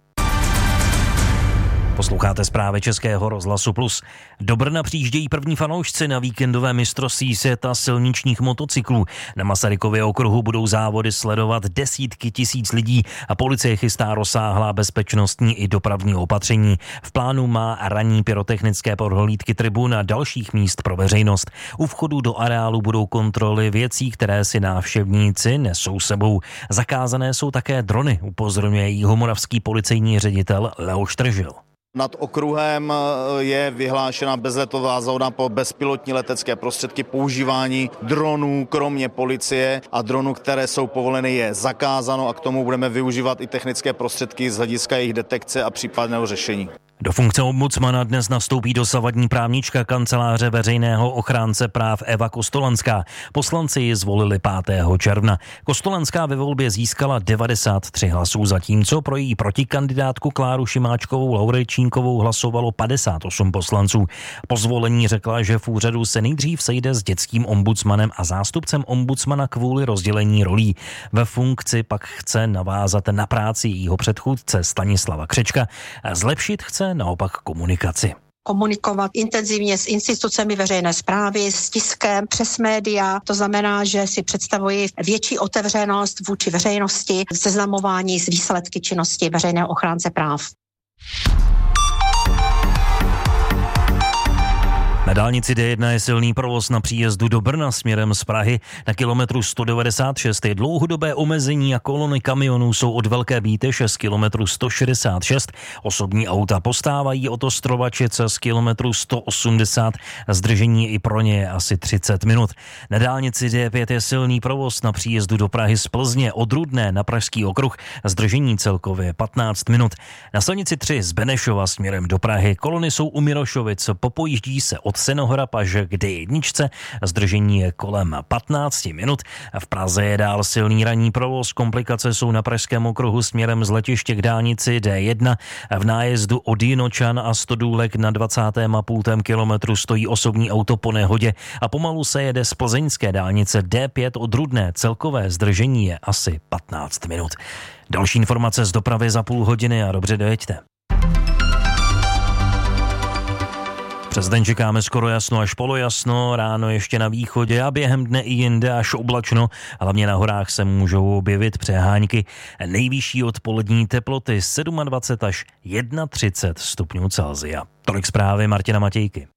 Posloucháte zprávy Českého rozhlasu Plus. Do Brna přijíždějí první fanoušci na víkendové mistrovství světa silničních motocyklů. Na Masarykově okruhu budou závody sledovat desítky tisíc lidí a policie chystá rozsáhlá bezpečnostní i dopravní opatření. V plánu má ranní pyrotechnické prohlídky tribun a dalších míst pro veřejnost. U vchodu do areálu budou kontroly věcí, které si návštěvníci nesou sebou. Zakázané jsou také drony, upozorňuje jihomoravský policejní ředitel Leoš Tržil. Nad okruhem je vyhlášena bezletová zóna pro bezpilotní letecké prostředky. Používání dronů, kromě policie a dronů, které jsou povoleny, je zakázáno a k tomu budeme využívat i technické prostředky z hlediska jejich detekce a případného řešení. Do funkce ombudsmana dnes nastoupí dosavadní právnička kanceláře veřejného ochránce práv Eva Kostolanská. Poslanci ji zvolili 5. června. Kostolanská ve volbě získala 93 hlasů, zatímco pro její protikandidátku Kláru Šimáčkovou Laurečínkovou hlasovalo 58 poslanců. Po zvolení řekla, že v úřadu se nejdřív sejde s dětským ombudsmanem a zástupcem ombudsmana kvůli rozdělení rolí. Ve funkci pak chce navázat na práci jejího předchůdce Stanislava Křečka a zlepšit chce naopak komunikaci. Komunikovat intenzivně s institucemi veřejné správy, s tiskem, přes média. To znamená, že si představuji větší otevřenost vůči veřejnosti v seznamování s výsledky činnosti veřejného ochránce práv. Na dálnici D1 je silný provoz na příjezdu do Brna směrem z Prahy. Na kilometru 196 je dlouhodobé omezení a kolony kamionů jsou od Velké Bíteše z kilometru 166. Osobní auta postávají od Ostrovačice z kilometru 180. Zdržení i pro ně je asi 30 minut. Na dálnici D5 je silný provoz na příjezdu do Prahy z Plzně od Rudné na Pražský okruh. Zdržení celkově 15 minut. Na silnici 3 z Benešova směrem do Prahy kolony jsou u Mirošovic. Popojíždí se od Senohora Paže k D1. Zdržení je kolem 15 minut. V Praze je dál silný ranní provoz. Komplikace jsou na Pražském okruhu směrem z letiště k dálnici D1. V nájezdu od Jinočan a Stodůlek na 20,5 kilometru stojí osobní auto po nehodě a pomalu se jede z plzeňské dálnice D5 od Rudné. Celkové zdržení je asi 15 minut. Další informace z dopravy za půl hodiny a dobře dojeďte. Přes den čekáme skoro jasno až polojasno, ráno ještě na východě a během dne i jinde až oblačno. Hlavně na horách se můžou objevit přehánky. Nejvyšší odpolední teploty 27 až 31 stupňů Celsia. Tolik zprávy Martina Matějky.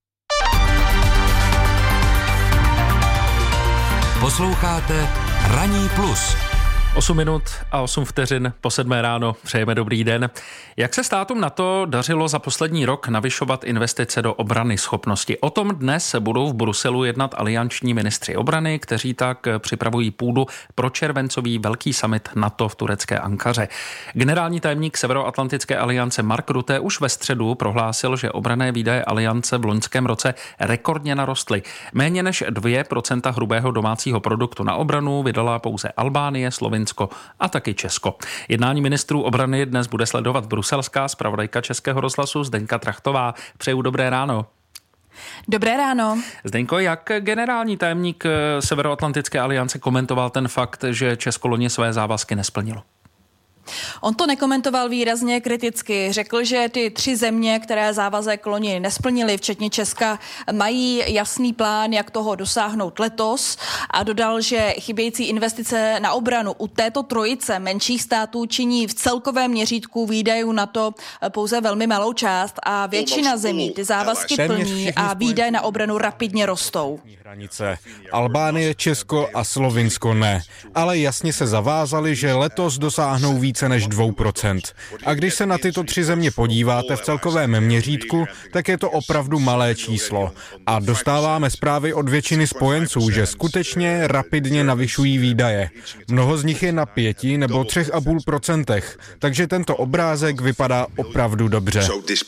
Posloucháte Ranní plus. 8 minut a 8 vteřin po 7 ráno. Přejeme dobrý den. Jak se státům NATO dařilo za poslední rok navyšovat investice do obrany schopnosti? O tom dnes budou v Bruselu jednat alianční ministři obrany, kteří tak připravují půdu pro červencový velký summit NATO v turecké Ankaře. Generální tajemník Severoatlantické aliance Mark Rutte už ve středu prohlásil, že obranné výdaje aliance v loňském roce rekordně narostly. Méně než 2% hrubého domácího produktu na obranu vydala pouze Albánie, Slovinsko a taky Česko. Jednání ministrů obrany dnes bude sledovat bruselská zpravodajka Českého rozhlasu Zdenka Trachtová. Přeju dobré ráno. Dobré ráno. Zdenko, jak generální tajemník Severoatlantické aliance komentoval ten fakt, že Česko loni své závazky nesplnilo? On to nekomentoval výrazně kriticky. Řekl, že ty 3 země, které závazek loni nesplnily, včetně Česka, mají jasný plán, jak toho dosáhnout letos a dodal, že chybějící investice na obranu u této trojice menších států činí v celkovém měřítku výdajů NATO pouze velmi malou část a většina zemí ty závazky plní a výdaje na obranu rapidně rostou. Hranice. Albánie, Česko a Slovinsko ne, ale jasně se zavázali, že letos dosáhnou více než 2%. A když se na tyto 3 země podíváte v celkovém měřítku, tak je to opravdu malé číslo. A dostáváme zprávy od většiny spojenců, že skutečně rapidně navyšují výdaje. Mnoho z nich je na 5 nebo 3,5%, takže tento obrázek vypadá opravdu dobře.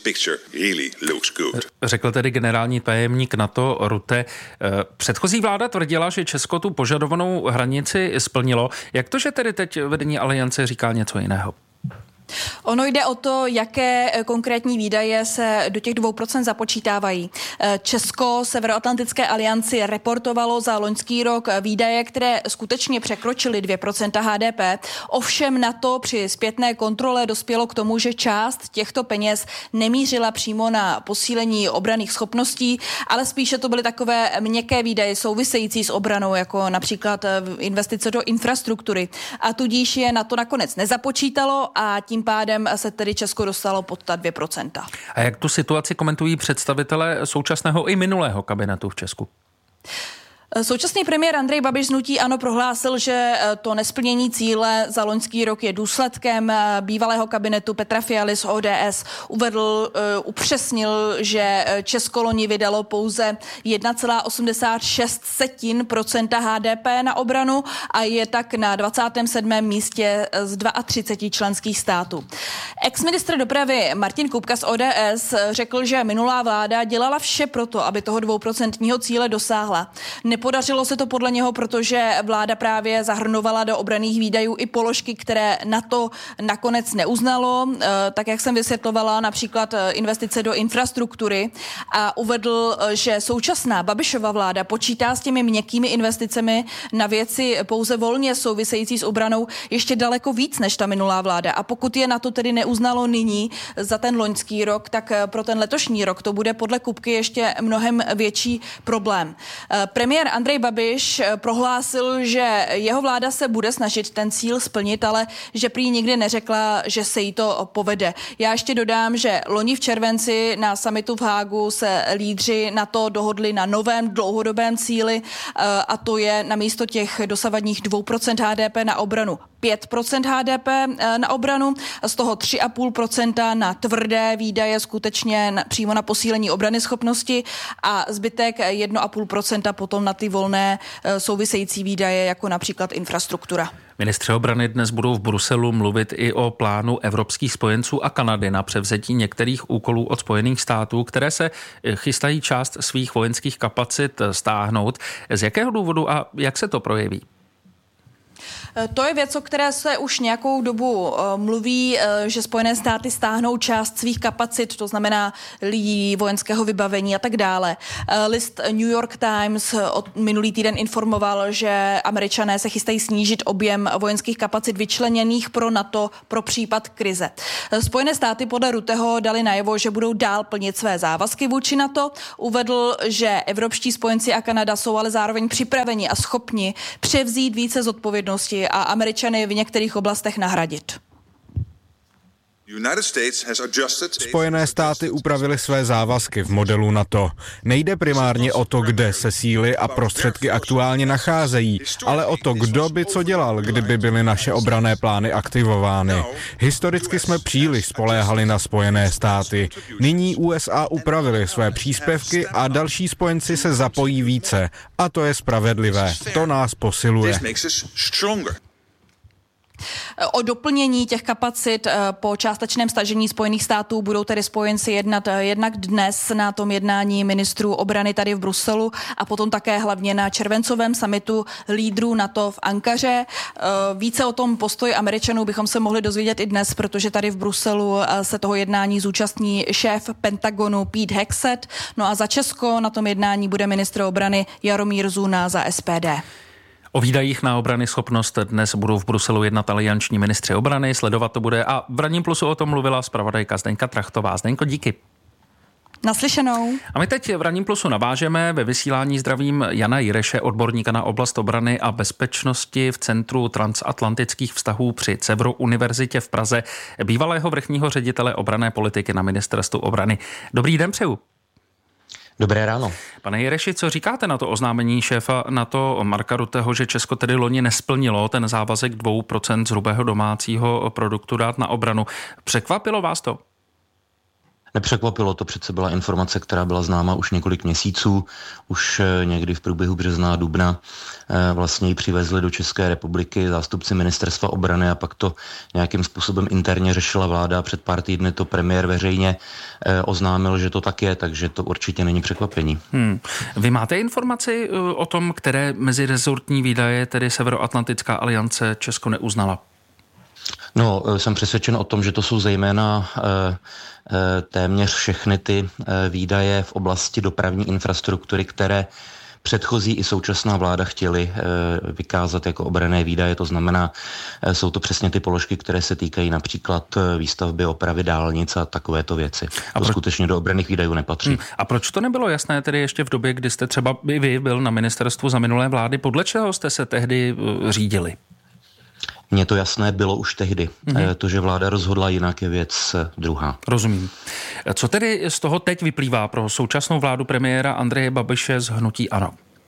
Řekl tedy generální tajemník NATO Rutte. Předchozí vláda tvrdila, že Česko tu požadovanou hranici splnilo. Jak to, že tedy teď vedení aliance říká něco jiného? Ono jde o to, jaké konkrétní výdaje se do těch 2% započítávají. Česko Severoatlantické alianci reportovalo za loňský rok výdaje, které skutečně překročily 2% HDP. Ovšem NATO při zpětné kontrole dospělo k tomu, že část těchto peněz nemířila přímo na posílení obranných schopností, ale spíše to byly takové měkké výdaje související s obranou, jako například investice do infrastruktury. A tudíž je NATO nakonec nezapočítalo a tím pádem se tedy Česko dostalo pod ta 2%. A jak tu situaci komentují představitelé současného i minulého kabinetu v Česku? Současný premiér Andrej Babiš z hnutí ANO prohlásil, že to nesplnění cíle za loňský rok je důsledkem bývalého kabinetu Petra Fialy z ODS. Upřesnil, že Česko loni vydalo pouze 1,86% HDP na obranu a je tak na 27. místě z 32 členských států. Ex-ministr dopravy Martin Kupka z ODS řekl, že minulá vláda dělala vše proto, aby toho 2% cíle dosáhla. Nepodařilo se to podle něho, protože vláda právě zahrnovala do obranných výdajů i položky, které NATO nakonec neuznalo, tak jak jsem vysvětlovala, například investice do infrastruktury, a uvedl, že současná Babišova vláda počítá s těmi měkkými investicemi na věci pouze volně související s obranou ještě daleko víc než ta minulá vláda. A pokud je NATO tedy neuznalo nyní za ten loňský rok, tak pro ten letošní rok to bude podle Kupky ještě mnohem větší problém. Premiér Andrej Babiš prohlásil, že jeho vláda se bude snažit ten cíl splnit, ale že prý nikdy neřekla, že se jí to povede. Já ještě dodám, že loni v červenci na summitu v Hágu se lídři NATO dohodli na novém dlouhodobém cíli a to je namísto těch dosavadních 2% HDP na obranu 5% HDP na obranu, z toho 3,5% na tvrdé výdaje skutečně přímo na posílení obrany schopnosti a zbytek 1,5% potom na ty volné související výdaje, jako například infrastruktura. Ministři obrany dnes budou v Bruselu mluvit i o plánu evropských spojenců a Kanady na převzetí některých úkolů od Spojených států, které se chystají část svých vojenských kapacit stáhnout. Z jakého důvodu a jak se to projeví? To je věc, o které se už nějakou dobu mluví, že Spojené státy stáhnou část svých kapacit, to znamená lidí, vojenského vybavení a tak dále. List New York Times minulý týden informoval, že Američané se chystají snížit objem vojenských kapacit vyčleněných pro NATO pro případ krize. Spojené státy podle Rutteho dali najevo, že budou dál plnit své závazky vůči NATO. Uvedl, že evropští spojenci a Kanada jsou ale zároveň připraveni a schopni převzít více zodpovědnosti a Američany v některých oblastech nahradit. Spojené státy upravily své závazky v modelu NATO. Nejde primárně o to, kde se síly a prostředky aktuálně nacházejí, ale o to, kdo by co dělal, kdyby byly naše obranné plány aktivovány. Historicky jsme příliš spoléhali na Spojené státy. Nyní USA upravili své příspěvky a další spojenci se zapojí více. A to je spravedlivé. To nás posiluje. O doplnění těch kapacit po částečném stažení Spojených států budou tedy spojenci jednat jednak dnes na tom jednání ministrů obrany tady v Bruselu a potom také hlavně na červencovém summitu lídrů NATO v Ankaře. Více o tom postoji Američanů bychom se mohli dozvědět i dnes, protože tady v Bruselu se toho jednání zúčastní šéf Pentagonu Pete Hegseth. No a za Česko na tom jednání bude ministr obrany Jaromír Zuna za SPD. O výdajích na obrany schopnost dnes budou v Bruselu jednat alianční ministři obrany, sledovat to bude a v Ranním plusu o tom mluvila zpravodajka Zdeňka Trachtová. Zdeňko, díky. Naslyšenou. A my teď v Ranním plusu navážeme. Ve vysílání zdravím Jana Jireše, odborníka na oblast obrany a bezpečnosti v Centru transatlantických vztahů při CEVRu Univerzitě v Praze, bývalého vrchního ředitele obranné politiky na Ministerstvu obrany. Dobrý den přeju. Dobré ráno. Pane Jireši, co říkáte na to oznámení šéfa NATO Marka Rutteho, že Česko tedy loni nesplnilo ten závazek 2% z hrubého domácího produktu dát na obranu? Překvapilo vás to? Nepřekvapilo, to přece byla informace, která byla známa už několik měsíců. Už někdy v průběhu března a dubna vlastně ji přivezli do České republiky zástupci ministerstva obrany a pak to nějakým způsobem interně řešila vláda a před pár týdny to premiér veřejně oznámil, že to tak je, takže to určitě není překvapení. Vy máte informaci o tom, které mezirezortní výdaje, tedy Severoatlantická aliance, Česko neuznala? No, jsem přesvědčen o tom, že to jsou zejména téměř všechny ty výdaje v oblasti dopravní infrastruktury, které předchozí i současná vláda chtěli vykázat jako obranné výdaje, to znamená, jsou to přesně ty položky, které se týkají například výstavby, opravy dálnic a takovéto věci. To skutečně do obranných výdajů nepatří. A proč to nebylo jasné tedy ještě v době, kdy jste třeba vy byl na ministerstvu za minulé vlády? Podle čeho jste se tehdy řídili? Mně to jasné bylo už tehdy. To, že vláda rozhodla jinak, je věc druhá. Rozumím. Co tedy z toho teď vyplývá pro současnou vládu premiéra Andreje Babiše z hnutí ANO?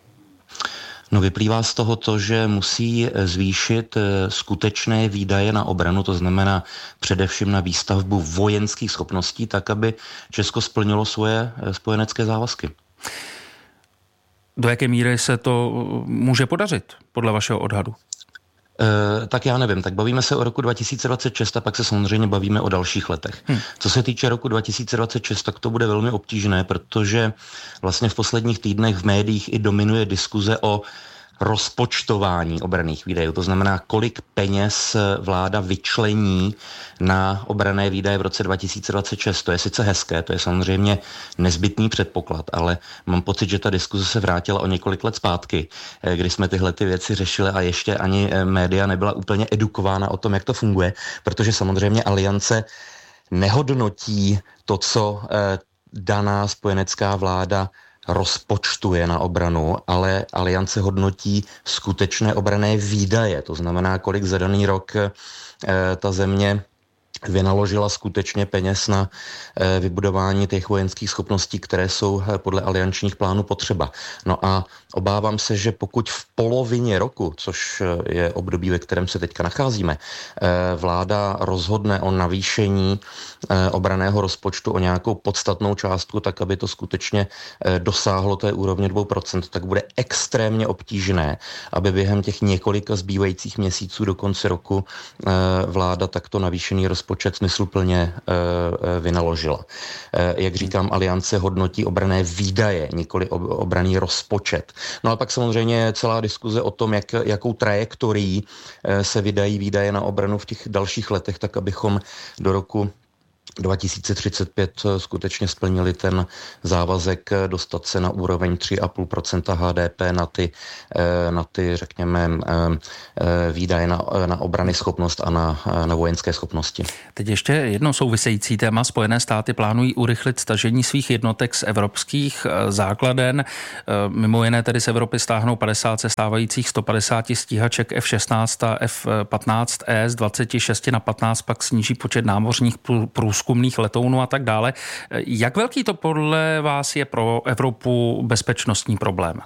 No, vyplývá z toho to, že musí zvýšit skutečné výdaje na obranu, to znamená především na výstavbu vojenských schopností, tak, aby Česko splnilo svoje spojenecké závazky. Do jaké míry se to může podařit, podle vašeho odhadu? Tak já nevím, tak bavíme se o roku 2026 a pak se samozřejmě bavíme o dalších letech. Co se týče roku 2026, tak to bude velmi obtížné, protože vlastně v posledních týdnech v médiích i dominuje diskuze o rozpočtování obranných výdajů. To znamená, kolik peněz vláda vyčlení na obranné výdaje v roce 2026. To je sice hezké, to je samozřejmě nezbytný předpoklad, ale mám pocit, že ta diskuze se vrátila o několik let zpátky, kdy jsme tyhle ty věci řešili a ještě ani média nebyla úplně edukována o tom, jak to funguje, protože samozřejmě aliance nehodnotí to, co daná spojenecká vláda rozpočtuje na obranu, ale aliance hodnotí skutečné obranné výdaje. To znamená, kolik za daný rok ta země vynaložila skutečně peněz na vybudování těch vojenských schopností, které jsou podle aliančních plánů potřeba. No a obávám se, že pokud v polovině roku, což je období, ve kterém se teďka nacházíme, vláda rozhodne o navýšení obranného rozpočtu o nějakou podstatnou částku, tak aby to skutečně dosáhlo té úrovně 2%, tak bude extrémně obtížné, aby během těch několika zbývajících měsíců do konce roku vláda takto navýšený rozpočet smysluplně vynaložila. Jak říkám, aliance hodnotí obranné výdaje, nikoli obranný rozpočet. No a pak samozřejmě celá diskuze o tom, jakou trajektorií se vydají výdaje na obranu v těch dalších letech, tak abychom do roku 2035 skutečně splnili ten závazek dostat se na úroveň 3,5% HDP na ty řekněme, výdaje na obrany schopnost a na vojenské schopnosti. Teď ještě jedno související téma. Spojené státy plánují urychlit stažení svých jednotek z evropských základen. Mimo jiné tedy z Evropy stáhnou 50 ze stávajících 150 stíhaček F-16 a F-15E z 26 na 15, pak sníží počet námořních průzkumných letounů a tak dále. Jak velký to podle vás je pro Evropu bezpečnostní problém?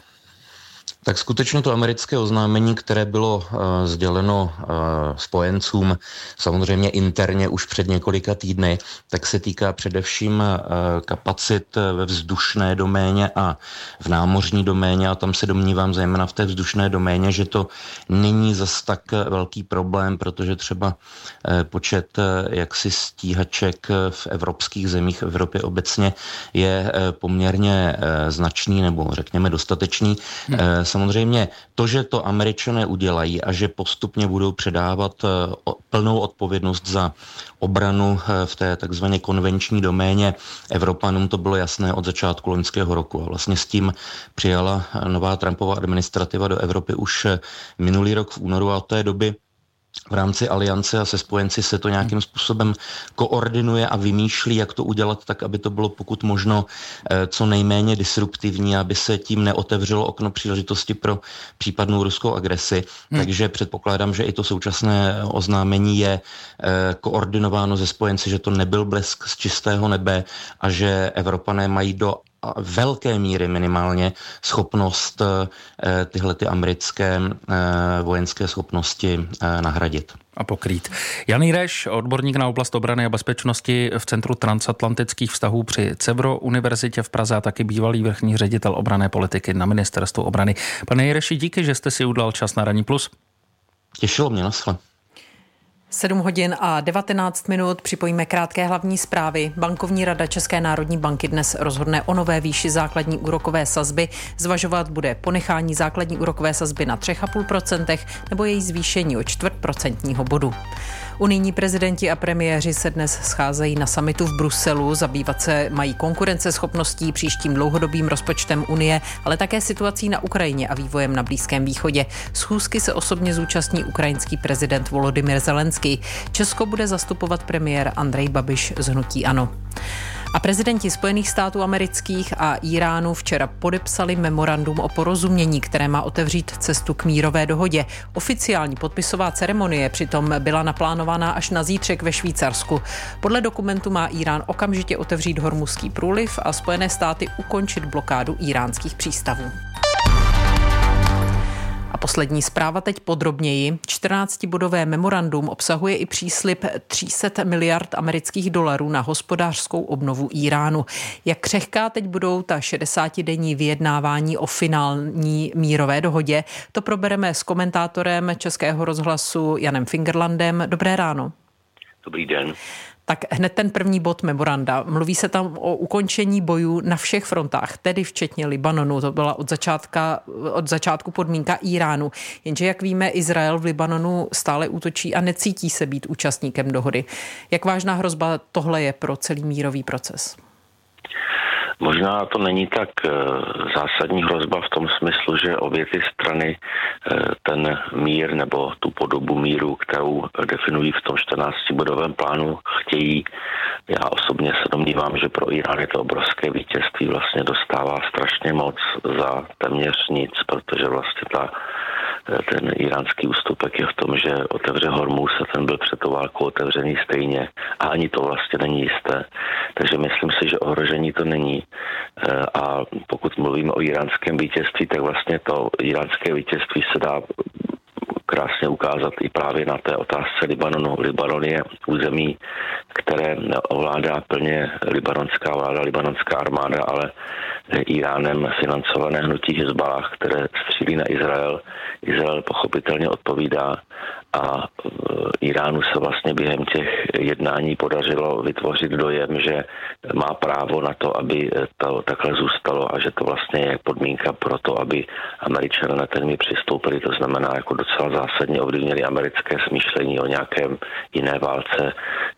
Tak skutečně to americké oznámení, které bylo sděleno spojencům samozřejmě interně už před několika týdny, tak se týká především kapacit ve vzdušné doméně a v námořní doméně, a tam se domnívám zejména v té vzdušné doméně, že to není zas tak velký problém, protože třeba počet jaksi stíhaček v evropských zemích, v Evropě obecně je poměrně značný nebo řekněme dostatečný. Samozřejmě to, že to Američané udělají a že postupně budou předávat plnou odpovědnost za obranu v té takzvaně konvenční doméně Evropanům, to bylo jasné od začátku loňského roku. A vlastně s tím přijala nová Trumpova administrativa do Evropy už minulý rok v únoru a od té doby v rámci aliance a se spojenci se to nějakým způsobem koordinuje a vymýšlí, jak to udělat tak, aby to bylo pokud možno co nejméně disruptivní, aby se tím neotevřelo okno příležitosti pro případnou ruskou agresi. Takže předpokládám, že i to současné oznámení je koordinováno ze spojenci, že to nebyl blesk z čistého nebe a že Evropané mají do velké míry minimálně schopnost tyhle ty americké vojenské schopnosti nahradit. A pokrýt. Jan Jireš, odborník na oblast obrany a bezpečnosti v Centru transatlantických vztahů při CEVRO univerzitě v Praze a taky bývalý vrchní ředitel obranné politiky na Ministerstvu obrany. Pane Jireši, díky, že jste si udělal čas na Ranní plus. Těšilo mě, naschle. 7 hodin a 19 minut, připojíme krátké hlavní zprávy. Bankovní rada České národní banky dnes rozhodne o nové výši základní úrokové sazby. Zvažovat bude ponechání základní úrokové sazby na 3,5% nebo její zvýšení o 0,25% bodu. Unijní prezidenti a premiéři se dnes scházejí na summitu v Bruselu. Zabývat se mají konkurenceschopností, příštím dlouhodobým rozpočtem Unie, ale také situací na Ukrajině a vývojem na Blízkém východě. Schůzky se osobně zúčastní ukrajinský prezident Volodymyr Zelenský. Česko bude zastupovat premiér Andrej Babiš z hnutí ANO. A prezidenti Spojených států amerických a Iránu včera podepsali memorandum o porozumění, které má otevřít cestu k mírové dohodě. Oficiální podpisová ceremonie přitom byla naplánovaná až na zítřek ve Švýcarsku. Podle dokumentu má Irán okamžitě otevřít Hormuzský průliv a Spojené státy ukončit blokádu iránských přístavů. A poslední zpráva teď podrobněji. 14bodové memorandum obsahuje i příslib 300 miliard amerických dolarů na hospodářskou obnovu Iránu. Jak křehká teď budou ta 60denní vyjednávání o finální mírové dohodě, to probereme s komentátorem Českého rozhlasu Janem Fingerlandem. Dobré ráno. Dobrý den. Tak hned ten první bod memoranda. Mluví se tam o ukončení bojů na všech frontách, tedy včetně Libanonu. To byla od začátku podmínka Iránu. Jenže, jak víme, Izrael v Libanonu stále útočí a necítí se být účastníkem dohody. Jak vážná hrozba tohle je pro celý mírový proces? Možná to není tak zásadní hrozba v tom smyslu, že obě ty strany ten mír nebo tu podobu míru, kterou definují v tom 14bodovém plánu, chtějí. Já osobně se domnívám, že pro Irán je to obrovské vítězství, vlastně dostává strašně moc za téměř nic, protože vlastně ten iránský ústupek je v tom, že otevře Hormuz a ten byl před tou válkou otevřený stejně a ani to vlastně není jisté. Takže myslím si, že ohrožení to není. A pokud mluvíme o iránském vítězství, tak vlastně to iránské vítězství se dá krásně ukázat i právě na té otázce Libanonu. Libanon je území, které ovládá plně libanonská vláda, libanonská armáda, ale Iránem financované hnutí Hezbalah, které střílí na Izrael. Izrael pochopitelně odpovídá a Iránu se vlastně během těch jednání podařilo vytvořit dojem, že má právo na to, aby to takhle zůstalo a že to vlastně je podmínka pro to, aby Američané na ten mír přistoupili. To znamená, jako docela zásadně ovlivnili americké smýšlení o nějakém jiné válce,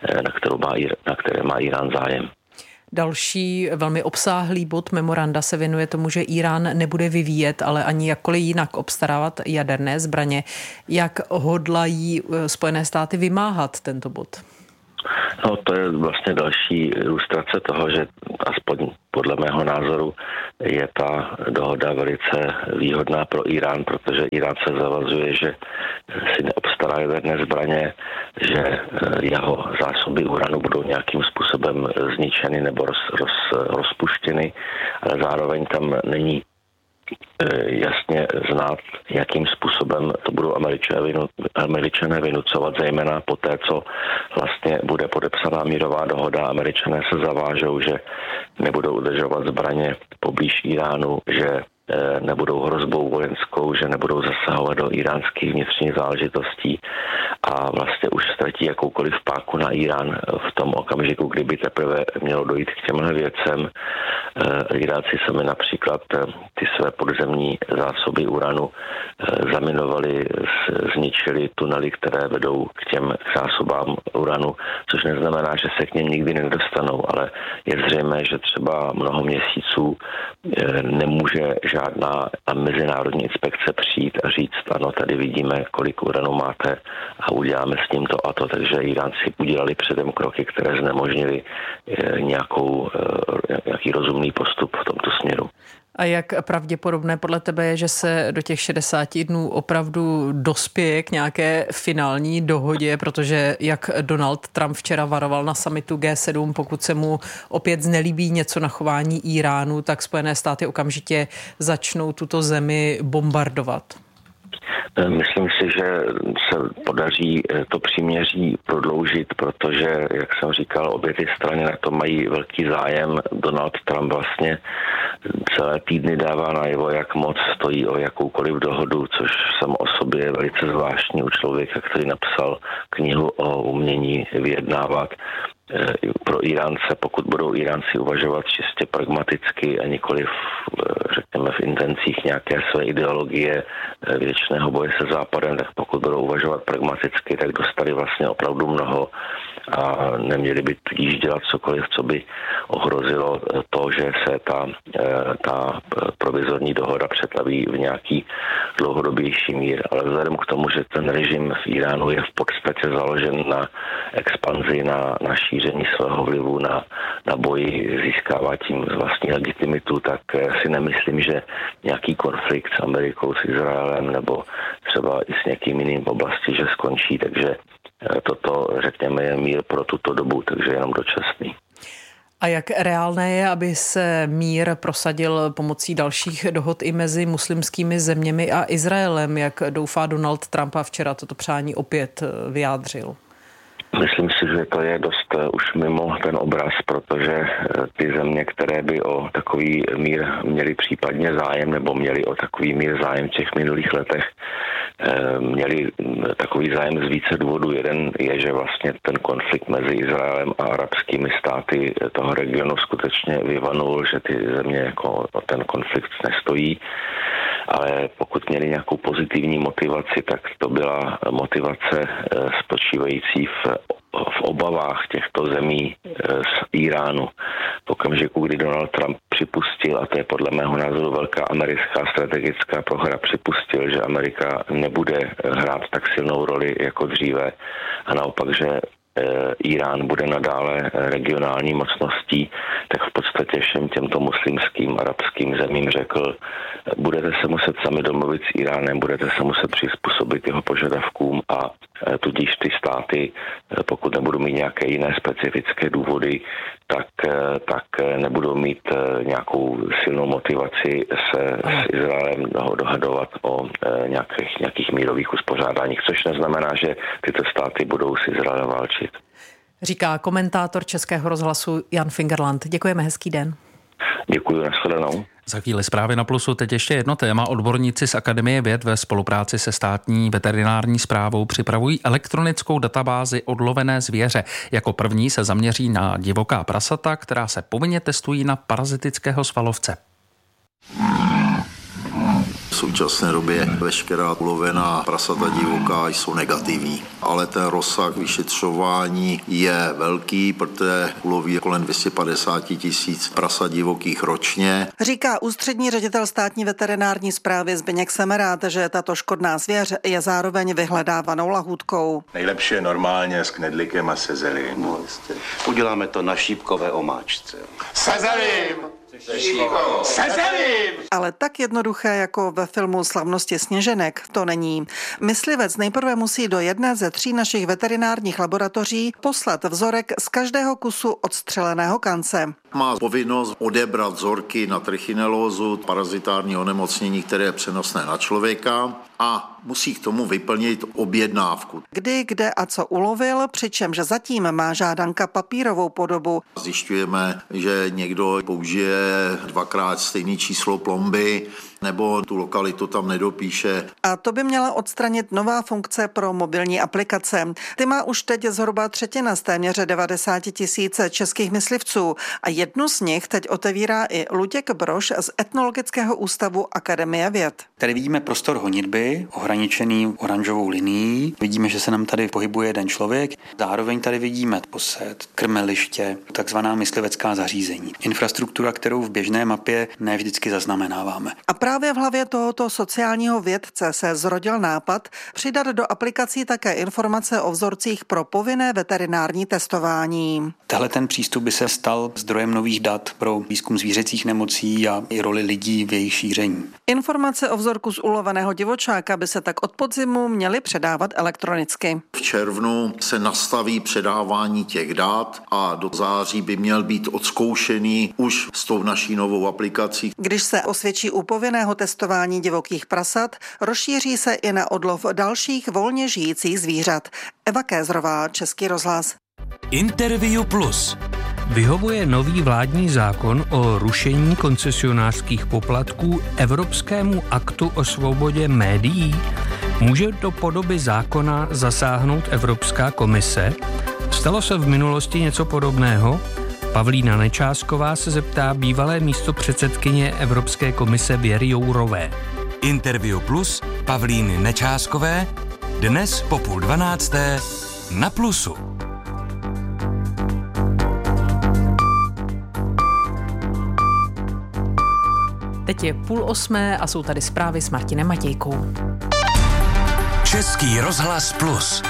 na které má Irán zájem. Další velmi obsáhlý bod memoranda se věnuje tomu, že Irán nebude vyvíjet, ale ani jakkoliv jinak obstarávat jaderné zbraně. Jak hodlají Spojené státy vymáhat tento bod? No, to je vlastně další ilustrace toho, že aspoň podle mého názoru je ta dohoda velice výhodná pro Irán, protože Irán se zavazuje, že si neobstará jaderné zbraně, že jeho zásoby uranu budou nějakým způsobem zničeny nebo rozpuštěny, ale zároveň tam není jasně znát, jakým způsobem to budou Američané vynucovat, zejména po té, co vlastně bude podepsaná mírová dohoda. Američané se zavážou, že nebudou udržovat zbraně poblíž Iránu, že nebudou hrozbou vojenskou, že nebudou zasahovat do iránských vnitřních záležitostí a vlastně už ztratí jakoukoliv páku na Irán v tom okamžiku, kdyby teprve mělo dojít k těmhle věcem. Iráci sami například ty své podzemní zásoby uranu zaminovali, zničili tunely, které vedou k těm zásobám uranu, což neznamená, že se k něm nikdy nedostanou, ale je zřejmé, že třeba mnoho měsíců nemůže žádná mezinárodní inspekce přijít a říct, ano, tady vidíme, kolik uranu máte a uděláme s ním to a to. Takže Iránci udělali předem kroky, které znemožnili nějaký rozumný postup v tomto směru. A jak pravděpodobné podle tebe je, že se do těch 60 dnů opravdu dospěje k nějaké finální dohodě, protože jak Donald Trump včera varoval na summitu G7, pokud se mu opět znelíbí něco na chování Iránu, tak Spojené státy okamžitě začnou tuto zemi bombardovat. Myslím si, že se podaří to příměří prodloužit, protože, jak jsem říkal, obě ty strany na to mají velký zájem. Donald Trump vlastně celé týdny dává najevo, jak moc stojí o jakoukoliv dohodu, což samo o sobě je velice zvláštní u člověka, který napsal knihu o umění vyjednávat. Pro Iránce, pokud budou Iránci uvažovat čistě pragmaticky a nikoliv, řekněme, v intencích nějaké své ideologie věčného boje se Západem, tak pokud budou uvažovat pragmaticky, tak dostali vlastně opravdu mnoho a neměli by tudíž dělat cokoliv, co by ohrozilo to, že se ta provizorní dohoda přetaví v nějaký dlouhodobější mír. Ale vzhledem k tomu, že ten režim v Iránu je v podstatě založen na expanzi, na šíření svého vlivu, na boji, získává tím vlastní legitimitu, tak si nemyslím, že nějaký konflikt s Amerikou, s Izraelem nebo třeba i s někým jiným v oblasti, že skončí, takže toto, řekněme, je mír pro tuto dobu, takže jenom dočasný. A jak reálné je, aby se mír prosadil pomocí dalších dohod i mezi muslimskými zeměmi a Izraelem, jak doufá Donald Trump a včera toto přání opět vyjádřil? Myslím si, že to je dost už mimo ten obraz, protože ty země, které by o takový mír měly případně zájem nebo měly o takový mír zájem v těch minulých letech, měli takový zájem z více důvodů. Jeden je, že vlastně ten konflikt mezi Izraelem a arabskými státy toho regionu skutečně vyvanul, že ty země jako o ten konflikt nestojí. Ale pokud měli nějakou pozitivní motivaci, tak to byla motivace spočívající v obavách těchto zemí z Iránu, v okamžiku, kdy Donald Trump připustil, a to je podle mého názoru velká americká strategická prohra, připustil, že Amerika nebude hrát tak silnou roli jako dříve a naopak, že Irán bude nadále regionální mocností, tak v podstatě všem těmto muslimským arabským zemím řekl, budete se muset sami domluvit s Iránem, budete se muset přizpůsobit jeho požadavkům a tudíž ty státy, pokud nebudou mít nějaké jiné specifické důvody, tak nebudou mít nějakou silnou motivaci se s Izraelem dohadovat o nějakých mírových uspořádáních, což neznamená, že tyto státy budou s Izraelem válčit. Říká komentátor Českého rozhlasu Jan Fingerland. Děkujeme, hezký den. Děkuji, nashledanou. Za chvíli zprávy na Plusu, teď ještě jedno téma. Odborníci z Akademie věd ve spolupráci se státní veterinární správou připravují elektronickou databázi odlovené zvěře. Jako první se zaměří na divoká prasata, která se povinně testují na parazitického svalovce. V současné době veškerá ulovená prasata divoká jsou negativní, ale ten rozsah vyšetřování je velký, protože uloví kolem 250 000 prasat divokých ročně. Říká ústřední ředitel státní veterinární správy Zbyněk Semerád, že tato škodná zvěř je zároveň vyhledávanou lahůdkou. Nejlepší je normálně s knedlíkem a se zelím. Uděláme to na šípkové omáčce. Se zelím! Ale tak jednoduché jako ve filmu Slavnosti sněženek to není. Myslivec nejprve musí do jedné ze 3 našich veterinárních laboratoří poslat vzorek z každého kusu odstřeleného kance. Má povinnost odebrat vzorky na trichinelózu, parazitární onemocnění, které je přenosné na člověka, a musí k tomu vyplnit objednávku. Kdy, kde a co ulovil, přičemž zatím má žádanka papírovou podobu. Zjišťujeme, že někdo použije 2x stejné číslo plomby, nebo tu lokalitu tam nedopíše. A to by měla odstranit nová funkce pro mobilní aplikace. Ty má už teď zhruba 1/3 z téměř 90 000 českých myslivců a jednu z nich teď otevírá i Luděk Brož z Etnologického ústavu Akademie věd. Tady vidíme prostor honitby, ohraničený oranžovou linií. Vidíme, že se nám tady pohybuje jeden člověk. Zároveň tady vidíme posed, krmeliště, takzvaná myslivecká zařízení. Infrastruktura, kterou v běžné mapě ne vždycky zaznamenáváme. A právě v hlavě tohoto sociálního vědce se zrodil nápad přidat do aplikací také informace o vzorcích pro povinné veterinární testování. Tahle ten přístup by se stal zdrojem nových dat pro výzkum zvířecích nemocí a i roli lidí v jejich šíření. Informace o vzorku z uloveného divočáka by se tak od podzimu měly předávat elektronicky. V červnu se nastaví předávání těch dat a do září by měl být odzkoušený už s tou naší novou aplikací. Když se osvědčí u povinného testování divokých prasat, rozšíří se i na odlov dalších volně žijících zvířat. Eva Kézrová, Český rozhlas. Interview Plus. Vyhovuje nový vládní zákon o rušení koncesionářských poplatků Evropskému aktu o svobodě médií? Může do podoby zákona zasáhnout Evropská komise? Stalo se v minulosti něco podobného? Pavlína Nečásková se zeptá bývalé místopředsedkyně Evropské komise Věry Jourové. Interview Plus Pavlíny Nečáskové dnes po 11:30 na Plusu. Teď je 7:30 a jsou tady zprávy s Martinem Matějkou. Český rozhlas Plus.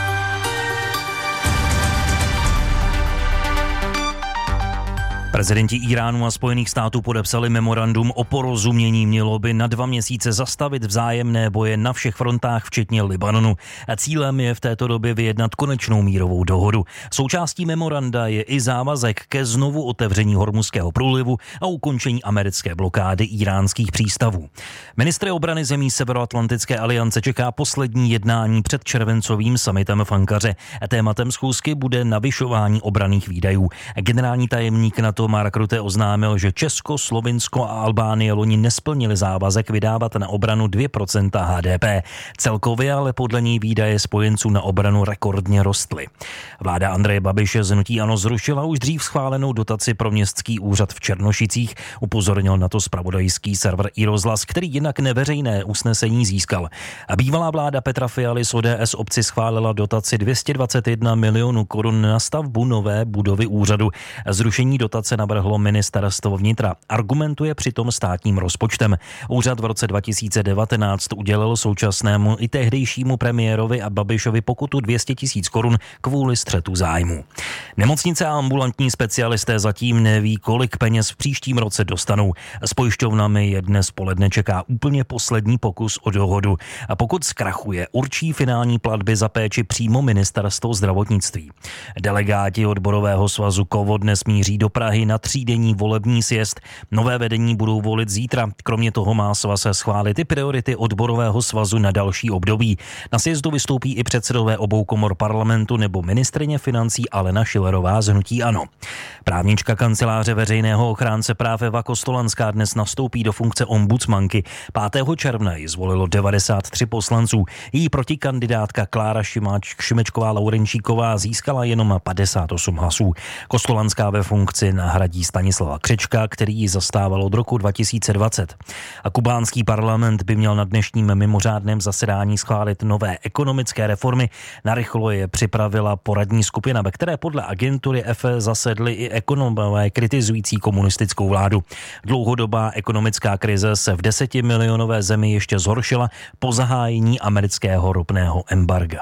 Prezidenti Iránu a Spojených států podepsali memorandum o porozumění. Mělo by na 2 měsíce zastavit vzájemné boje na všech frontách, včetně Libanonu. A cílem je v této době vyjednat konečnou mírovou dohodu. Součástí memoranda je i závazek ke znovu otevření Hormuzského průlivu a ukončení americké blokády iránských přístavů. Ministry obrany zemí Severoatlantické aliance čeká poslední jednání před červencovým summitem v Ankaře. Tématem schůzky bude navyšování obranných výdajů. Generální tajemník NATO Mark Rutte oznámil, že Česko, Slovinsko a Albánie loni nesplnili závazek vydávat na obranu 2% HDP. Celkově ale podle něj výdaje spojenců na obranu rekordně rostly. Vláda Andreje Babiše z hnutí ANO zrušila už dřív schválenou dotaci pro městský úřad v Černošicích, upozornil na to zpravodajský server iRozhlas, který jinak neveřejné usnesení získal. A bývalá vláda Petra Fialy z ODS obci schválila dotaci 221 milionů korun na stavbu nové budovy úřadu. Zrušení dotace roce navrhlo ministerstvo vnitra. Argumentuje přitom státním rozpočtem. Úřad v roce 2019 udělil současnému i tehdejšímu premiérovi a Babišovi pokutu 200 000 korun kvůli střetu zájmu. Nemocnice a ambulantní specialisté zatím neví, kolik peněz v příštím roce dostanou. S pojišťovnami je dnes poledne čeká úplně poslední pokus o dohodu. A pokud zkrachuje, určí finální platby za péči přímo ministerstvo zdravotnictví. Delegáti odborového svazu KOVO dnes míří do Prahy na 3denní volební sjezd. Nové vedení budou volit zítra. Kromě toho má svaz schválit i priority odborového svazu na další období. Na sjezdu vystoupí i předsedové obou komor parlamentu nebo ministryně financí Alena Schillerová z hnutí ANO. Právnička kanceláře veřejného ochránce práv Eva Kostolanská dnes nastoupí do funkce ombudsmanky. 5. června ji zvolilo 93 poslanců. Její protikandidátka Klára Šimečková-Laurenčíková získala jenom 58 hlasů. Kostolanská ve funkci nahradí Stanislava Křečka, který ji zastával od roku 2020. A kubánský parlament by měl na dnešním mimořádném zasedání schválit nové ekonomické reformy. Narychlo je připravila poradní skupina, ve které podle agentury EFE zasedli i ekonomové kritizující komunistickou vládu. Dlouhodobá ekonomická krize se v 10milionové zemi ještě zhoršila po zahájení amerického ropného embarga.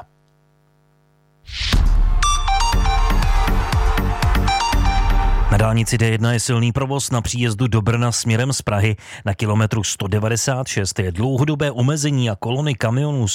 Na dálnici D1 je silný provoz na příjezdu do Brna směrem z Prahy. Na kilometru 196 je dlouhodobé omezení a kolony kamionů